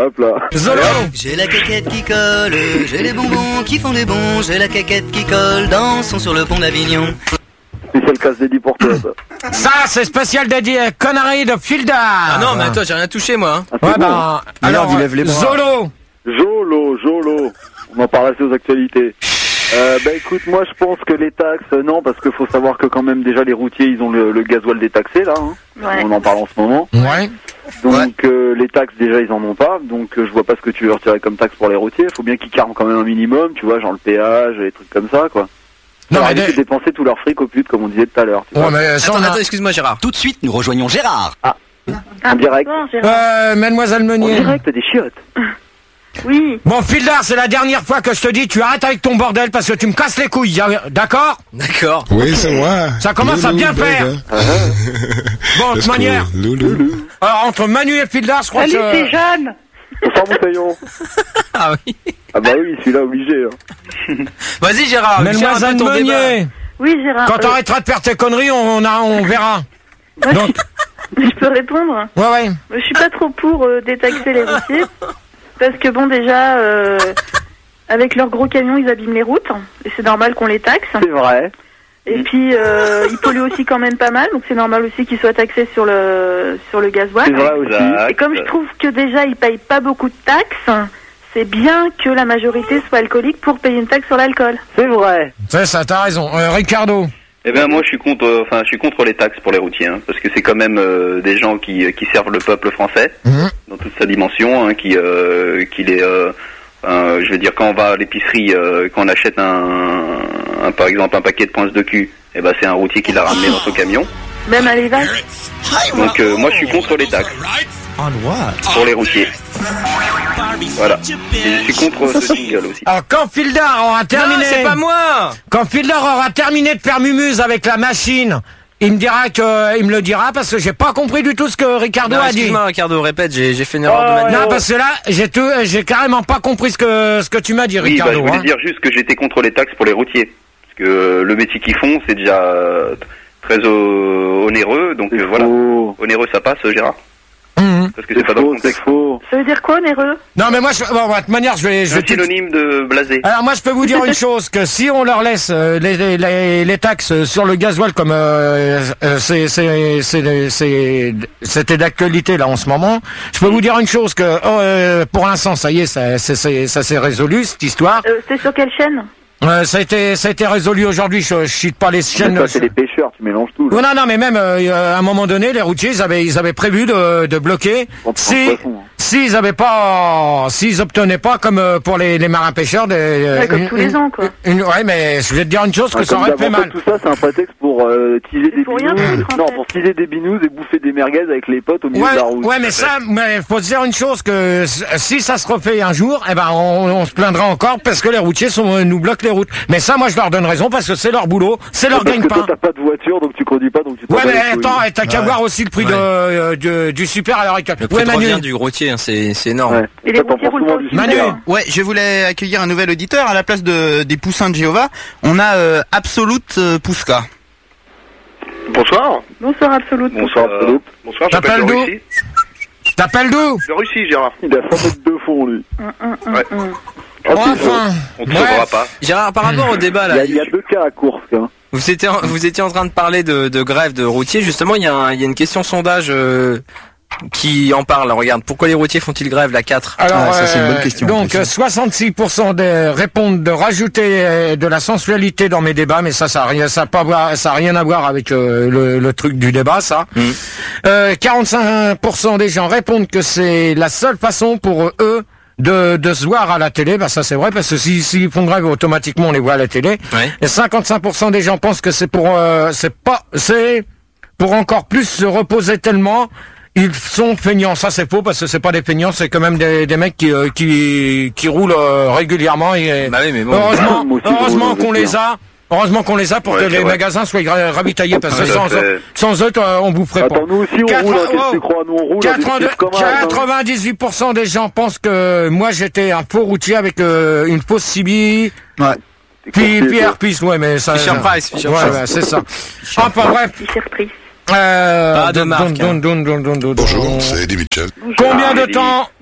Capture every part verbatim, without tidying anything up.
hop là. Zolo. J'ai la caquette qui colle, j'ai les bonbons qui font des bons, j'ai la caquette qui colle, dansons sur le pont d'Avignon. Spécial casse dédié pour toi, ça. Ça, c'est spécial dédié conneries de Fildar. Ah non, mais attends, j'ai rien touché, moi. Ah, Ouais, bon. bah, alors, il lève les bras. Zolo. Jolo, Jolo. On en parle assez aux actualités. Euh, bah écoute, moi je pense que les taxes, euh, non, parce qu'il faut savoir que quand même déjà les routiers, ils ont le, le gasoil détaxé là. Hein. Ouais. On en parle en ce moment. Ouais. Donc Ouais. euh, les taxes déjà ils en ont pas, donc euh, je vois pas ce que tu veux retirer comme taxe pour les routiers. Faut bien qu'ils carment quand même un minimum, tu vois, genre le péage, et des trucs comme ça quoi. Non, Non, mais mais des- de dépenser tout leur fric au pute comme on disait tout à l'heure. tu Ouais, vois. mais ça, Attends, on a- attends, excuse-moi, Gérard. Tout de suite, nous rejoignons Gérard. En direct. Bon, Gérard. Euh, Mademoiselle En Meunier. direct des chiottes. Oui. Bon, Fildar, c'est la dernière fois que je te dis, tu arrêtes avec ton bordel parce que tu me casses les couilles, y a- d'accord? D'accord. Oui, c'est moi. Ça commence à bien faire. Bon, de toute manière, Loulou. alors, entre Manu et Fildar, je crois Salut, que... c'est Jeanne. Bonsoir Moutaillon. Ah oui. Ah bah oui, celui-là obligé. Hein. Vas-y, Gérard. Gère un Mademoiselle peu ton débat. Meunier, Oui, Gérard. quand euh, t'arrêteras de faire tes conneries, on, on, a, on verra. moi, Donc, je, je peux répondre. ouais, ouais. Je suis pas trop pour euh, détaxer les routiers. Parce que bon, déjà, euh, avec leurs gros camions, ils abîment les routes. Et c'est normal qu'on les taxe. C'est vrai. Et puis, euh, ils polluent aussi quand même pas mal. Donc c'est normal aussi qu'ils soient taxés sur le, sur le C'est gasoil. vrai aussi. Et comme je trouve que déjà, ils payent pas beaucoup de taxes, c'est bien que la majorité soit alcoolique pour payer une taxe sur l'alcool. C'est vrai. C'est ça, t'as raison. Euh, Ricardo. Eh bien, moi, je suis contre, euh, enfin, je suis contre les taxes pour les routiers, hein, parce que c'est quand même euh, des gens qui, qui servent le peuple français Mhm. dans toute sa dimension, hein, qui, euh, qui les, euh, euh, je veux dire, quand on va à l'épicerie, euh, quand on achète un, un, par exemple, un paquet de poinces de cul, eh ben, c'est un routier qui l'a ramené dans son camion. Même à les vaches. Donc, euh, moi, je suis contre les taxes pour les routiers. Voilà. Et je suis contre ce jingle aussi. Alors, quand Fildar aura terminé... Non, c'est pas moi. Quand Fildar aura terminé de faire mumuse avec la machine, il me dira que, il me le dira parce que j'ai pas compris du tout ce que Ricardo Non, a dit. excuse-moi, Ricardo, répète, j'ai j'ai fait une erreur de Oh, manière. Non, parce que là, j'ai tout, j'ai carrément pas compris ce que, ce que tu m'as dit, Oui, bah, Ricardo. je voulais hein. dire juste que j'étais contre les taxes pour les routiers. Parce que euh, le métier qu'ils font, c'est déjà euh, très euh, onéreux. Donc euh, voilà. Faux. Onéreux, ça passe, Gérard. Mhm. Parce que c'est C'est pas dans le faux, c'est contexte. faux. Ça veut dire quoi, onéreux? Non, mais moi, je, bon, de toute manière, je vais, je C'est vais un tout- synonyme de blasé. Alors moi je peux vous dire une chose, que si on leur laisse euh, les, les, les, les taxes sur le gasoil comme euh, euh, c'est, c'est, c'est, c'est, c'était d'actualité là en ce moment, je peux vous dire une chose, que oh, euh, pour l'instant ça y est, ça, c'est, c'est, ça s'est résolu cette histoire. Euh, c'est sur quelle chaîne? Euh, ça, a été, ça a été résolu aujourd'hui, je, je cite pas les Mais chaînes. ça, c'est les pêcheurs, tu mélanges tout. Oh, Là. non, non, mais même euh, à un moment donné, les routiers, ils avaient, ils avaient prévu de, de bloquer Pour prendre si, poisson, hein. s'ils avaient pas, s'ils obtenaient pas comme euh, pour les, les marins pêcheurs des, Ouais, comme tous les ans, quoi. une- ouais, mais je vais te dire une chose, que Ouais, ça comme aurait fait d'hab, en mal. fait, tout ça, c'est un prétexte pour euh, teaser des pour rien binous. foutre, en Non, fait. pour teaser des binous et bouffer des merguez avec les potes au milieu Ouais, de la route. ouais, mais ça, mais faut se dire une chose, que si ça se refait un jour, eh ben, on, on se plaindra encore parce que les routiers sont, nous bloquent les routes. Mais ça, moi, je leur donne raison parce que c'est leur boulot, c'est leur Parce que toi, gagne-pain. t'as pas de voiture, donc tu conduis pas, donc tu t'en Ouais, bats mais les couilles. attends, et t'as qu'à Ouais. voir aussi le prix Ouais. de, euh, du, du super à l'heure actuelle. Le prix Ouais, de Manu. revient du routier, hein, c'est c'est énorme. Ouais. Et les Toi, t'en routiers prends roulent souvent pas du aussi Manu. super. Ouais, je voulais accueillir un nouvel auditeur à la place de, des poussins de Jéhovah. On a euh, Absolute euh, Pouska. Bonsoir. Bonsoir, Absolute. Bonsoir, Absolute. Bonsoir, T'appelles j'appelle de d'où Russie. T'appelles d'où? De Russie, Gérard. Il a cent mètres de fond, lui. Hum, hum, hum, Ouais. hum. Ah, c'est faux. Enfin. On ne sauvera Bref. pas. Gérard, par rapport au débat Il y là, a, il y a deux cas à course, hein. vous étiez en, vous étiez en train de parler de, de grève de routiers. Justement, il y a, un- il y a une question sondage euh, qui en parle. Regarde, pourquoi les routiers font-ils grève la quatre? Alors, Ah, ça, c'est une bonne euh, question, en donc, plus. euh, soixante-six pour cent des répondent de rajouter euh, de la sensualité dans mes débats, mais ça, ça a rien, ça a pas voir- ça a rien à voir avec euh, le, le truc du débat, ça. Mhm. Euh, quarante-cinq pour cent des gens répondent que c'est la seule façon pour eux de, de se voir à la télé. Bah, ça, c'est vrai, parce que s'ils s'ils font grève, automatiquement, on les voit à la télé. Ouais. Et cinquante-cinq pour cent des gens pensent que c'est pour, euh, c'est pas, c'est pour encore plus se reposer tellement. Ils sont feignants, ça c'est faux parce que c'est pas des feignants, c'est quand même des, des mecs qui, euh, qui qui roulent euh, régulièrement et Bah oui, mais bon. heureusement, Moi aussi, je heureusement roule, qu'on c'est les a, heureusement qu'on les a pour Ouais, que c'est les vrai. magasins soient gra- ravitaillés parce que Ouais, sans ça eux, fait- sans eux, toi, on boufferait pas. Attends, nous aussi, on Quatre- roule, hein, qu'est-ce que oh, tu crois? Nous, on roule, on est quatre-vingt-deux des comme un, hein. quatre-vingt-dix-huit pour cent des gens pensent que moi j'étais un faux routier avec euh, une fausse C B, Ouais. T'es puis courtier, puis toi. Airpiece, ouais, mais ça. Fisher Price, Fisher ouais, Price. ouais, c'est ça. Enfin bref. Fisher Price. Euh, Pas de don- marque, don- don- don- don- don- don- Bonjour, c'est Eddie Mitchell. Combien Ah, de Eddie. temps,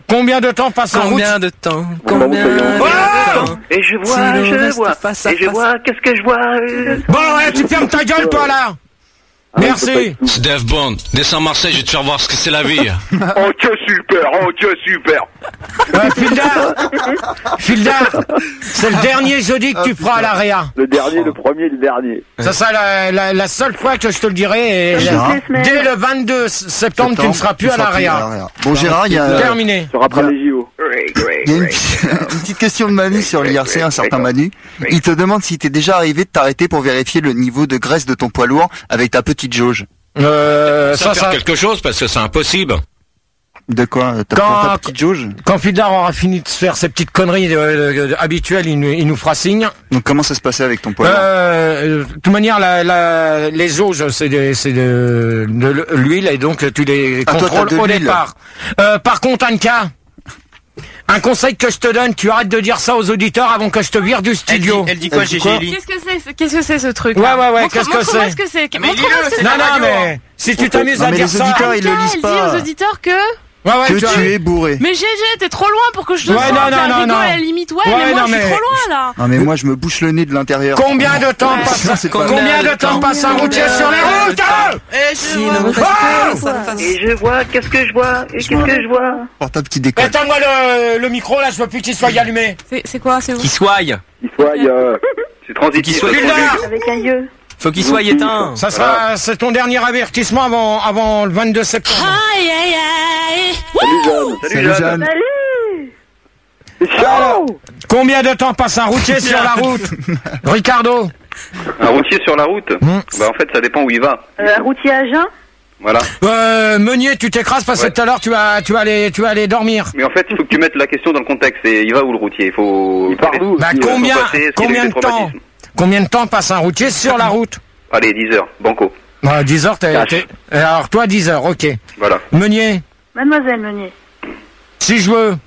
combien de temps passe en route? Combien de temps? Bon, Combien bah, de oh temps? Et je vois, Si l'on je reste vois, face à et je face. vois, qu'est-ce que je vois euh, Bon, ouais, tu fermes ta gueule, toi, là. Ah, Merci. c'est pas du tout. C'est Dave Bond. Descends Marseille, je vais te faire voir ce que c'est la vie. Oh, que super, oh, que super. Ouais, Fildar, Fildar, c'est le dernier jeudi que tu feras à l'A R E A. Le dernier, le premier, le dernier. Ça sera la, la, la seule fois que je te le dirai. Et Gérard. la- Toutes les semaines. dès le vingt-deux septembre, tu ne seras plus à l'A R E A. Bon, Gérard, il y a, Terminé. Tu rappelles les J O. il y a une, une petite question de Manu sur l'I R C, un certain Manu. Il te demande si t'es déjà arrivé de t'arrêter pour vérifier le niveau de graisse de ton poids lourd avec ta petite jauge. Euh, Ça, ça, faire ça, quelque chose parce que c'est impossible. De quoi? T'as Quand- pas ta petite jauge? quand Fildar aura fini de faire ses petites conneries euh, euh, habituelles, il, nous- il nous fera signe. Donc comment ça se passait avec ton poids lourd? Euh, de toute manière, la, la, les jauges, c'est de, c'est de, de l'huile et donc tu les Ah, toi, contrôles t'as de au l'huile. départ. Euh, par contre, Anka, un conseil que je te donne, tu arrêtes de dire ça aux auditeurs avant que je te vire du Elle studio. dit, elle dit quoi, Elle dit Gégé quoi Eli? Qu'est-ce que c'est ce- Qu'est-ce que c'est ce truc? Ouais, ouais, ouais, qu'est-ce que Montre-moi c'est ce que c'est. Mais Montre-moi dis-le, ce que c'est c'est. Non, la non, radio. mais si tu t'amuses Non, à mais dire les ça... auditeurs, ils le Anka, disent elle pas. dit aux auditeurs que... Ouais, ouais, Que tu- tu es bourré. Mais G G, t'es trop loin pour que je te Ouais, sente. non, non, La non, rigole, non. à la limite, ouais, Ouais, mais moi non, je suis mais- trop loin là. Non mais moi je me bouche le nez de l'intérieur. Combien de temps passe, c'est pas- combien de temps passe un routier sur les routes? Si l'on reste Ah face à face. Et je vois, qu'est-ce que je vois, et qu'est-ce que je vois. Pour ta petite déconne. Éteins-moi le, le micro là, je veux plus qu'il soit allumé. C'est c'est quoi? C'est où? Qu'il soit. Il soit, euh, C'est transitif. Qu'il soit Fildar, Avec un yeux. Faut qu'il soit éteint. ça sera, c'est ton dernier avertissement avant, avant le vingt-deux septembre. Aïe aïe aïe. salut Jeanne. Salut, Salut Jeanne. Jeanne. Salut. C'est chaud. Combien de temps passe un routier sur la route? Ricardo? Un routier sur la route? Hmm. Bah en fait, ça dépend où il va. Euh, un routier à jeun. Voilà. Euh, Meunier, tu t'écrases parce que Ouais. tout à l'heure tu vas, tu vas aller, tu vas aller dormir. Mais en fait, il faut que tu mettes la question dans le contexte. Et il va où le routier? Il faut. Il part d'où? Bah aussi, ouais. combien, faut passer, est-ce qu'il a combien eu de des temps, traumatismes combien de temps passe un routier sur la route? Allez, dix heures, banco. Bah, dix heures, t'es, Cash. t'es- alors toi dix heures, ok. Voilà. Meunier, Mademoiselle Meunier. si je veux.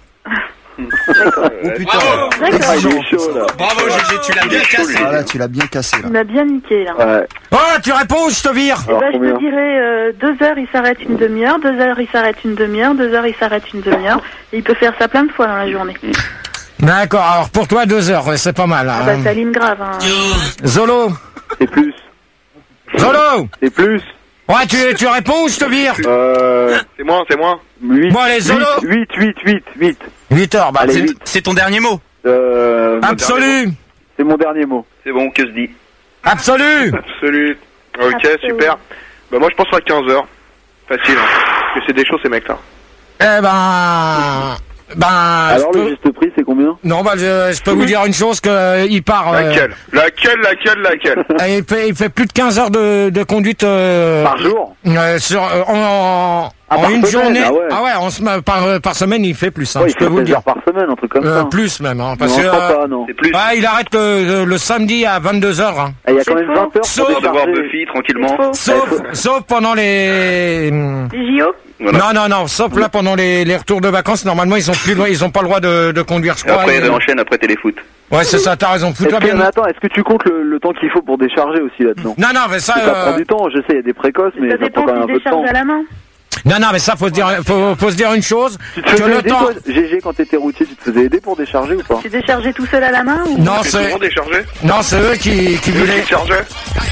Oh putain. Ah, D'accord. il est chaud là. Bravo Gégé, tu l'as bien cassé. Ah là tu l'as bien cassé là. Il m'a bien niqué là. Ouais. Oh, tu réponds ou je te vire? Eh Alors ben, je combien? te dirais euh, deux heures, il s'arrête une demi-heure, deux heures, il s'arrête une demi-heure, deux heures, il s'arrête une demi-heure. Et il peut faire ça plein de fois dans la journée. D'accord, alors pour toi deux heures, ouais, c'est pas mal. Ah bah, Hein. ça lime grave. Hein. Zolo, C'est plus. Zolo, C'est plus. ouais, tu, tu réponds ou je te vire? Euh, C'est moi, c'est moi. huit. Bon, allez, Zolo. huit, huit, huit, huit. huit heures, bah, Allez, c'est- huit. C'est ton dernier mot. Euh, absolu, c'est mon dernier mot. C'est bon, que se dit? absolu. Absolu. Ok, Absolu. super. Bah moi je pense à quinze heures. Facile. Hein. Parce que c'est des choses ces mecs là. Eh ben, ben, Alors je le peux- juste prix, c'est combien? non, bah, je, je peux vous dire une chose que euh, il part. euh, Laquelle Laquelle, laquelle, laquelle euh, il fait, il fait plus de quinze heures de, de conduite euh, Par jour? euh, sur euh, en, Ah, en par une semaine, journée. ah ouais. en sem- par, par semaine, il fait plus. Hein, Ouais, je il peux fait vous le seize dire. heures par semaine, un truc comme Euh, ça. plus même, hein, parce non, que je crois euh, pas, non. C'est plus. ouais, il arrête le, le, le samedi à vingt-deux heures. Hein. Ah, il y a quand C'est même faux. vingt heures pour Sauf On va voir décharger. Buffy tranquillement. C'est faux. Sauf, sauf pendant les. Les J O. Voilà. Non, non, non. Sauf là pendant les, les retours de vacances. Normalement, ils ont plus, le- ils ont pas le droit de, de conduire, je Et crois. après, Et- il réenchaîne après téléfoot. Ouais, c'est ça. T'as raison. Est-ce Fous-toi que, bien. mais attends, est-ce que tu comptes le, le temps qu'il faut pour décharger aussi là-dedans? Non, non, mais ça. Ça euh, prend du temps, je sais, il y a des précoces, mais Ça ça, dépend prend quand même un s'il peu de temps. décharge à la main. Non, non, mais ça, faut se dire, faut, faut se dire une chose. Tu te Que faisais le aider, temps. toi, G G, quand t'étais routier, tu te faisais aider pour décharger ou pas? Tu déchargeais tout seul à la main ou... Non, C'est c'est, souvent déchargé. non, c'est eux qui, qui voulaient. Déchargé.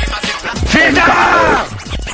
Fildar!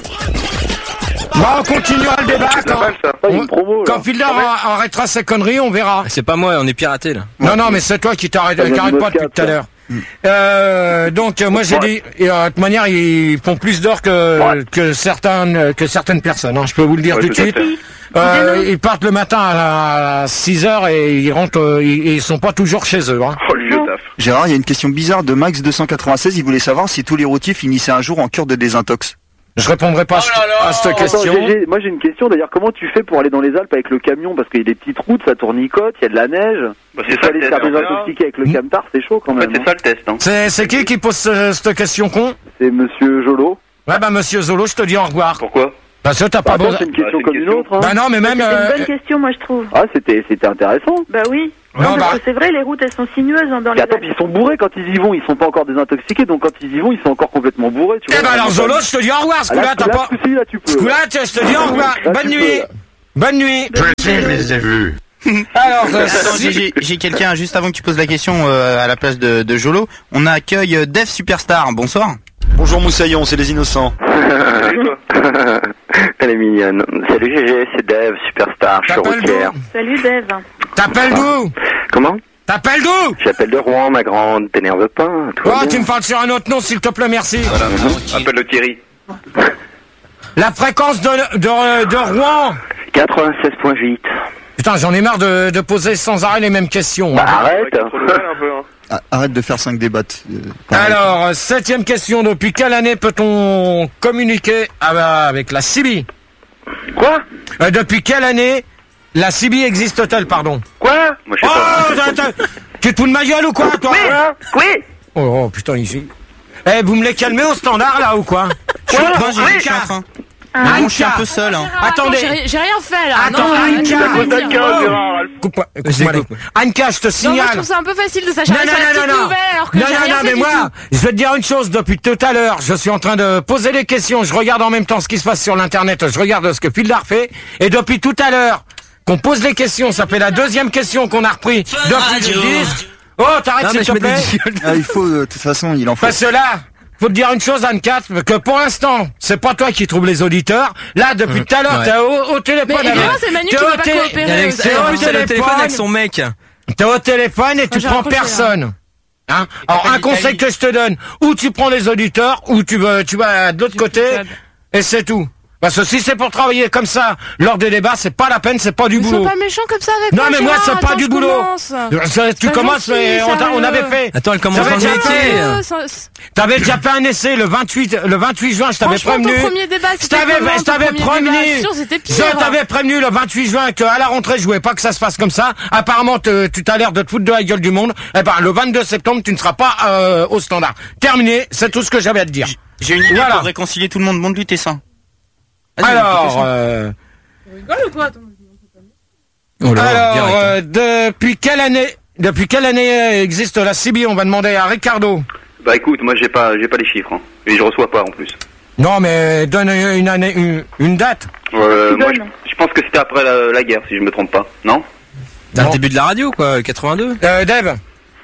Bon, on continuera le débat C'est pas quand, mal ça. Pas une promo là. quand Fildar a- arrêtera ses conneries, on verra. C'est pas moi, on est piraté là. Non, non, mais c'est toi qui t'arrêtes, Ça vient qui arrête du pas depuis Moscat, tout à ça. l'heure. Euh, donc euh, moi j'ai dit, et, euh, de toute manière ils font plus d'or que que certaines que certaines personnes. Hein, je peux vous le dire Ouais, tout de tout à suite. fait. Euh, ils partent le matin à six heures et ils rentrent, euh, ils, ils sont pas toujours chez eux. Hein. Oh le vieux taf. Gérard, il y a une question bizarre de Max deux cent quatre-vingt-seize. Il voulait savoir si tous les routiers finissaient un jour en cure de désintox. Je répondrai pas à ce- à cette Attends, question. G G, moi j'ai une question d'ailleurs, comment tu fais pour aller dans les Alpes avec le camion? Parce qu'il y a des petites routes, ça tournicote, il y a de la neige. Bah, Il c'est faut ça aller le se test. faire désintoxiquer avec le Hmm. camtar, c'est chaud quand En fait, même. c'est hein. ça le test. Hein. C'est c'est qui qui pose ce- cette question con? C'est monsieur Jolo. Ouais bah monsieur Zolo, je te dis au revoir. Pourquoi? Parce que t'as pas Attends, besoin. c'est une question Bah, c'est comme une une question. autre. Hein. Bah non mais même. C'est euh, une bonne question, moi, je trouve. Ah, c'était c'était intéressant. Bah oui. Non, Non, bah- parce que c'est vrai, les routes, elles sont sinueuses hein, dans Mais les attends, puis ils sont bourrés quand ils y vont, ils sont pas encore désintoxiqués, donc quand ils y vont, ils sont encore complètement bourrés, tu Eh vois. ben alors Zolo, je te dis au revoir. Ce Ah, là, coup-là, t'as là, pas. ce coup-ci, là, tu peux. Ce coup-là, je te dis au revoir. Là, Bonne tu nuit. peux. Bonne nuit. Je les ai vus. Alors, euh, Attends, si- j'ai- j'ai j'ai quelqu'un juste avant que tu poses la question euh, à la place de, de Jolo. On accueille euh, Dev Superstar. Bonsoir. Bonjour Moussaillon, c'est les innocents. Elle est mignonne. Salut G G, c'est Dev, Superstar, je suis T'appelles routière. Salut Dave. T'appelles d'où? Comment? T'appelles d'où? J'appelle de Rouen, ma grande. T'énerve pas, tout Oh, va tu bien. me parles sur un autre nom, s'il te plaît, merci. Voilà, appelle le Thierry. La fréquence de, de, de Rouen. quatre-vingt-seize virgule huit. Putain, j'en ai marre de, de poser sans arrêt les mêmes questions. Bah hein. arrête. un peu, hein. Ah, arrête de faire cinq débats. euh, pareil. Alors, euh, septième question. Depuis quelle année peut-on communiquer ah, avec la C B? Quoi? Euh, depuis quelle année la C B existe-t-elle, pardon? Quoi? Moi je Oh, sais pas. t'as- t'as- tu te fous de ma gueule ou quoi, toi? Oui, oui. Oh, oh, putain, ici. Eh, vous me les calmez au standard, là, ou quoi? Je suis en train, Oui, j'ai- je suis en Anka. train. Ah, Mais bon, je suis un peu seul. Hein. Attendez. J'ai ri- j'ai rien fait là. Attends, non, Anka. tu peux pas dire. Oh. Coupe-moi, coupe-moi les- Anka, je te Non, moi je signale. trouve ça un peu facile de Non, s'acharner non, sur la non, petite non, non. nouvelle alors que Non, j'ai non, rien non, fait mais du moi, tout. je vais te dire une chose, depuis tout à l'heure, je suis en train de poser des questions, je regarde en même temps ce qui se passe sur l'internet, je regarde ce que Fildar fait, et depuis tout à l'heure, qu'on pose les questions, ça fait la deuxième question qu'on a repris depuis le disque. Oh, t'arrêtes Non, mais s'il je te mets des plaît. jingles. Ah, il faut, de toute façon, il en faut. Parce que là, faut te dire une chose, Anne-Cat, que pour l'instant, c'est pas toi qui trouves les auditeurs. Là, depuis tout à l'heure, ouais. t'es au, au téléphone. Mais avec- évidemment, c'est Manu t'es qui au veut pas té- coopérer Alex, aussi. t'es en au plus, elle a le téléphone téléphone. avec son mec. T'es au téléphone et tu j'ai prends raccroché, personne. Hein Alors, t'appelles un conseil l'Italie. que je te donne, ou tu prends les auditeurs, ou tu vas, tu vas de l'autre côté, et c'est tout. Parce que si c'est pour travailler comme ça, lors des débats, c'est pas la peine, c'est pas du Mais boulot. sois pas méchant comme ça avec Non, moi. mais moi, Gérard. c'est pas Attends, du je boulot. commence. Ça, tu Pas commences, gentil, mais on, t'a- on sérieux. avait fait. Attends, elle commence T'avais un déjà métier. fait, Euh, ça- T'avais déjà fait un essai le vingt-huit, le vingt-huit juin, je t'avais Franchement, prévenu. ton premier débat, Je c'était t'avais, comment, je ton t'avais premier prévenu. débat Sûr, c'était pire. Je t'avais prévenu le vingt-huit juin que à la rentrée, je voulais pas que ça se fasse comme ça. Apparemment, te- tu t'as l'air de te foutre de la gueule du monde. Eh ben, le vingt-deux septembre, tu ne seras pas euh, au standard. Terminé, c'est tout ce que j'avais à te dire. J'ai une idée Voilà. pour réconcilier tout le monde. Montre-lui tes seins. Vas-y, montre-lui tes Alors, seins. euh, Tu rigoles ou quoi, toi Oh là, alors, direct. euh, depuis quelle année, depuis quelle année existe la C B? On va demander à Ricardo. Bah écoute, moi j'ai pas, j'ai pas les chiffres, hein. Et je reçois pas en plus. Non, mais donne une année, une, une date. Euh, Tu moi, donnes. je, je pense que c'était après la, la guerre, si je me trompe pas. Non? Dans Non. le début de la radio, quoi, quatre-vingt-deux. Euh, Dave.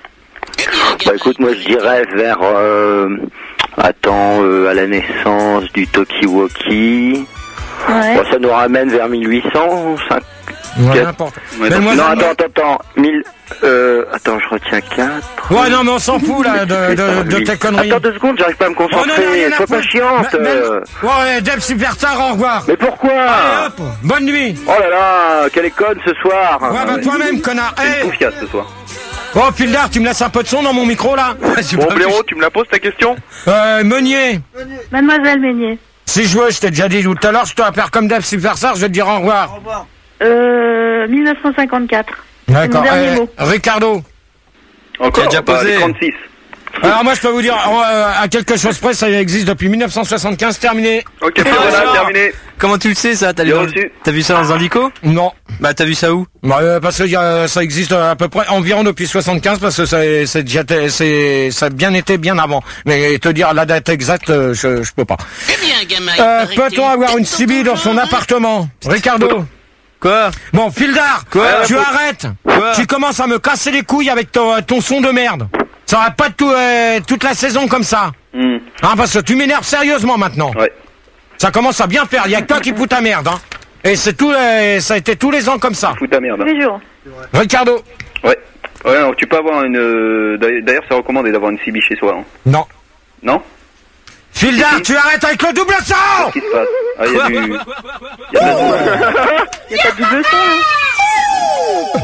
Bah écoute, moi je dirais vers, euh, attends, euh, à la naissance du Tokiwoki. Ouais. Bon, ça nous ramène vers mille huit cents, cinq. Ouais, Quatre. n'importe. Ouais, Mais donc, moi, Non, ça me- attends, attends, attends, mille, euh, attends, je retiens quatre. Ouais, non, mais on s'en fout, là, de, de, de tes conneries. Attends deux secondes, j'arrive pas à me Oh, non, non, concentrer, rien à sois pas foutre. chiante. Mais- mais- euh. Ouais, Dave Superstar, au revoir. Mais pourquoi? Allez, hop, bonne nuit. Oh là là, quelle est conne ce soir. Ouais, bah toi-même, connard. C'est une Hey. confiance ce soir. Oh, Fildar, tu me laisses un peu de son dans mon micro, là. Bon, blaireau, tu me la poses ta question? Euh, Meunier. Mademoiselle Meunier. Si je veux, je t'ai déjà dit tout à l'heure, je dois faire comme Dave Superstar, je vais te dire au revoir. Euh, mille neuf cent cinquante-quatre. D'accord. Mon dernier Euh, mot. Ricardo. Encore, déjà bah, posé. trente-six. Alors moi, je peux vous dire, euh, à quelque chose près, ça existe depuis mille neuf cent soixante-quinze, terminé. Ok, puis voilà, Alors, terminé. Comment tu le sais, ça? T'as lu Bien dans le- reçu. T'as vu ça dans un dico? Non. Bah, t'as vu ça où? Bah, euh, parce que y a, ça existe à peu près environ depuis soixante-quinze, parce que ça, c'est déjà, c'est, ça a bien été bien avant. Mais te dire la date exacte, euh, je, je peux pas. Eh bien, gamin, Euh, peut-on avoir une C B dans son appartement? Ricardo. Quoi? Bon, Fildar, Quoi? tu arrêtes. Quoi? Tu commences à me casser les couilles avec ton, ton son de merde. Ça va pas tout, euh, toute la saison comme ça. Hmm. Hein, parce que tu m'énerves sérieusement maintenant. Ouais. Ça commence à bien faire. Il y a que toi qui fout ta merde. Hein. Et c'est tout, euh, ça a été tous les ans comme ça. Fous ta merde. Tous les jours. Ricardo. Ouais. Ouais, alors tu peux avoir une. euh, d'ailleurs- D'ailleurs, c'est recommandé d'avoir une C B chez soi. Hein. Non. Non? Fildar, tu arrêtes avec le double sang. Qu'est-ce qui se passe? Ah, il y a du. Il y a de la Il n'y a pas de double son, hein.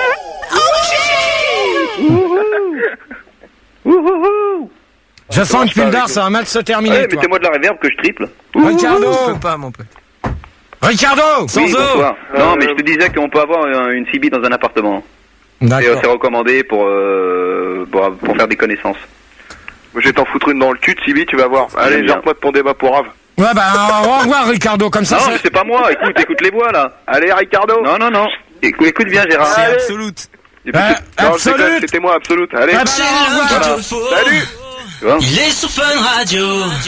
Je sens que Fildar, ça va mal se terminer. Ouais, toi. mettez-moi de la réverb que je triple. Ricardo. Je peux pas, mon pote. Ricardo. Oui, bonsoir. Non, mais je te disais qu'on peut avoir euh, une C B dans un appartement. Et euh, D'accord. c'est recommandé pour, euh, pour, pour faire des connaissances. Je vais t'en foutre une dans le cul, Sibi, tu vas voir. Allez, bien. gère-moi de ton débat pour Rave. Ouais, bah, au revoir, Ricardo. Comme ça, Non, ça- mais c'est pas moi. Écoute, écoute les voix là. Allez, Ricardo. Non, non, non. Écoute, écoute bien, Gérard. C'est Allez. absolute. Et puis, Euh, c'est- non, je déconne, Absolute. c'était moi, Absolute. Allez. Ah bah, au revoir. Voilà. Salut. Tu vois? Il est sur Fun Radio.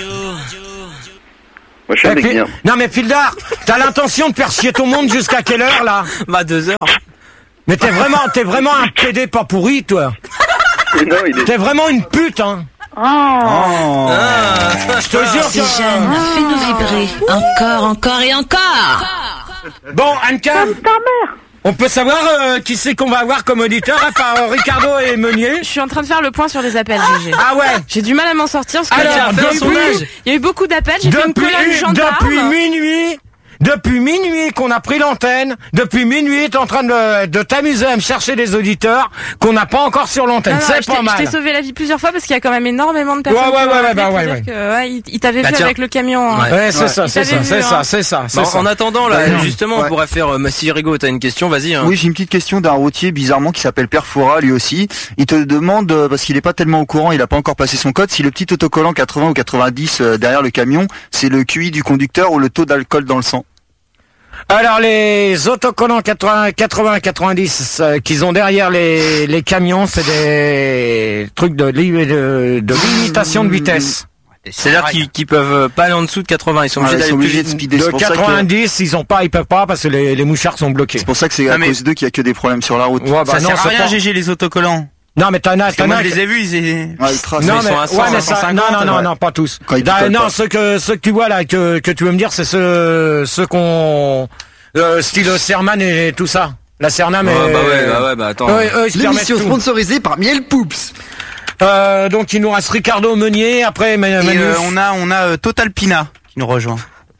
Moi, je suis un Eh, mec Fi- bien. Non mais Fildar, t'as l'intention de faire chier ton monde jusqu'à quelle heure là? Bah, deux heures. Mais t'es vraiment, t'es vraiment un pédé pas pourri, toi. Non, il est... T'es vraiment une pute, hein. Oh. Oh. Ah, je te jure C'est que... Jeanne, fais-nous vibrer. Encore, encore et encore. Bon, Anka, Comme ta mère. on peut savoir euh, qui c'est qu'on va avoir comme auditeur, à part euh, Ricardo et Meunier? Je suis en train de faire le point sur les appels, G G. Ah ouais. J'ai du mal à m'en sortir parce que Alors, il y a- depuis- il y a eu beaucoup d'appels, j'ai fait une Depuis, colonne gendarme. depuis minuit, depuis minuit qu'on a pris l'antenne, depuis minuit t'es en train de, de t'amuser à me chercher des auditeurs qu'on n'a pas encore sur l'antenne. Non, non, C'est je pas t'ai- mal. Je t'ai sauvé la vie plusieurs fois parce qu'il y a quand même énormément de personnes Ouais, ouais, qui m'ont ouais, appelé bah pour ouais, dire ouais. que, ouais, il, il t'avait Bah, vu tiens. avec le camion. hein. Ouais, c'est ça, Il c'est t'avait ça, vu, c'est hein. ça, c'est ça, c'est Bah, ça. en attendant, là, D'accord. justement, Ouais. on pourrait faire. Euh, si Rigo, t'as une question, vas-y. Hein. Oui, j'ai une petite question d'un routier bizarrement qui s'appelle Perfora lui aussi. Il te demande, euh, parce qu'il est pas tellement au courant, il a pas encore passé son code, si le petit autocollant quatre-vingts ou quatre-vingt-dix euh, derrière le camion, c'est le Q I du conducteur ou le taux d'alcool dans le sang. Alors les autocollants quatre-vingts, quatre-vingts, quatre-vingt-dix euh, qu'ils ont derrière les, les camions, c'est des trucs de, li- de, de limitation de vitesse. C'est-à-dire qu'ils qu'ils peuvent pas aller en dessous de quatre-vingts, ils sont Ouais, obligés ils d'aller sont plus obligés de vite. speeder. De C'est pour ça que- quatre-vingt-dix, ils ont pas, ils peuvent pas parce que les, les mouchards sont bloqués. C'est pour ça que c'est à Ah, mais- cause d'eux qu'il y a que des problèmes sur la route. Ouais, bah Ça non, sert à c'est rien, pas- G G, les autocollants. Non, mais t'en as, Parce que t'en moi, as. je les ai vus, ils étaient... Ouais, ils tracent. Non, ils mais, sont à ouais, cent, mais ça, cent cinquante, non, non, non, ouais. non, pas tous. Quand ils Da- décollent non, pas. ceux que, ceux que tu vois là, que, que tu veux me dire, c'est ceux, ceux qu'on, euh, style Serman et tout ça. La Cernam Ouais, et... bah ouais, bah ouais, bah attends. Eux, eux, ils se permettent tout. sponsorisée par Miel Poops. Euh, donc il nous reste Ricardo Meunier, après Manu. Et euh, on a, on a euh, Total Pina qui nous rejoint.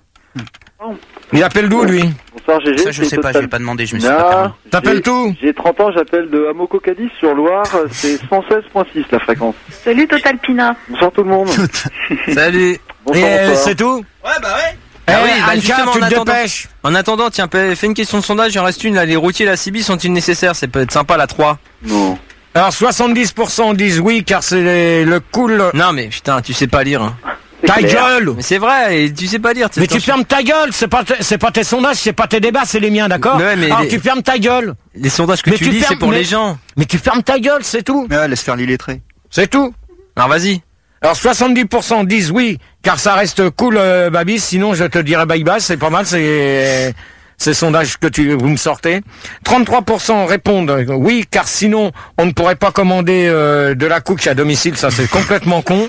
Il appelle d'où lui? Bonsoir G G. Ça, je c'est sais pas, Total je vais pas demander, je me suis Pina. pas permis. T'appelles J'ai- tout? J'ai trente ans, j'appelle de Amoco Cadiz sur Loire, c'est cent seize virgule six la fréquence. Salut Total Pina. Bonsoir tout le monde. Salut. Bonsoir, Et euh, bonsoir. c'est tout? Ouais, bah ouais. Eh, Ah oui, bah Anka, justement, tu en te attendant- dépêches. En attendant, tiens, fais fais une question de sondage, il en reste une là. Les routiers et la C B sont-ils nécessaires? C'est peut-être sympa la trois. Non. Alors soixante-dix pour cent disent oui car c'est le cool. Non mais putain, tu sais pas lire. Hein. Ta clair. gueule! Mais c'est vrai, et tu sais pas lire. Mais tu fermes ta gueule, c'est pas, t- c'est pas tes sondages, c'est pas tes débats, c'est les miens, d'accord? Ouais, mais Alors les- tu fermes ta gueule. Les sondages que Mais tu tu lis, fermes- c'est pour mais- les gens. Mais tu fermes ta gueule, c'est tout. Ouais, laisse faire l'illettré. C'est tout. Alors vas-y. Alors soixante-dix pour cent disent oui, car ça reste cool, euh, Babis, sinon je te dirais bye bye, c'est pas mal, c'est ces sondages que tu vous me sortez. trente-trois pour cent répondent oui, car sinon on ne pourrait pas commander euh, de la cook à domicile, ça c'est complètement con.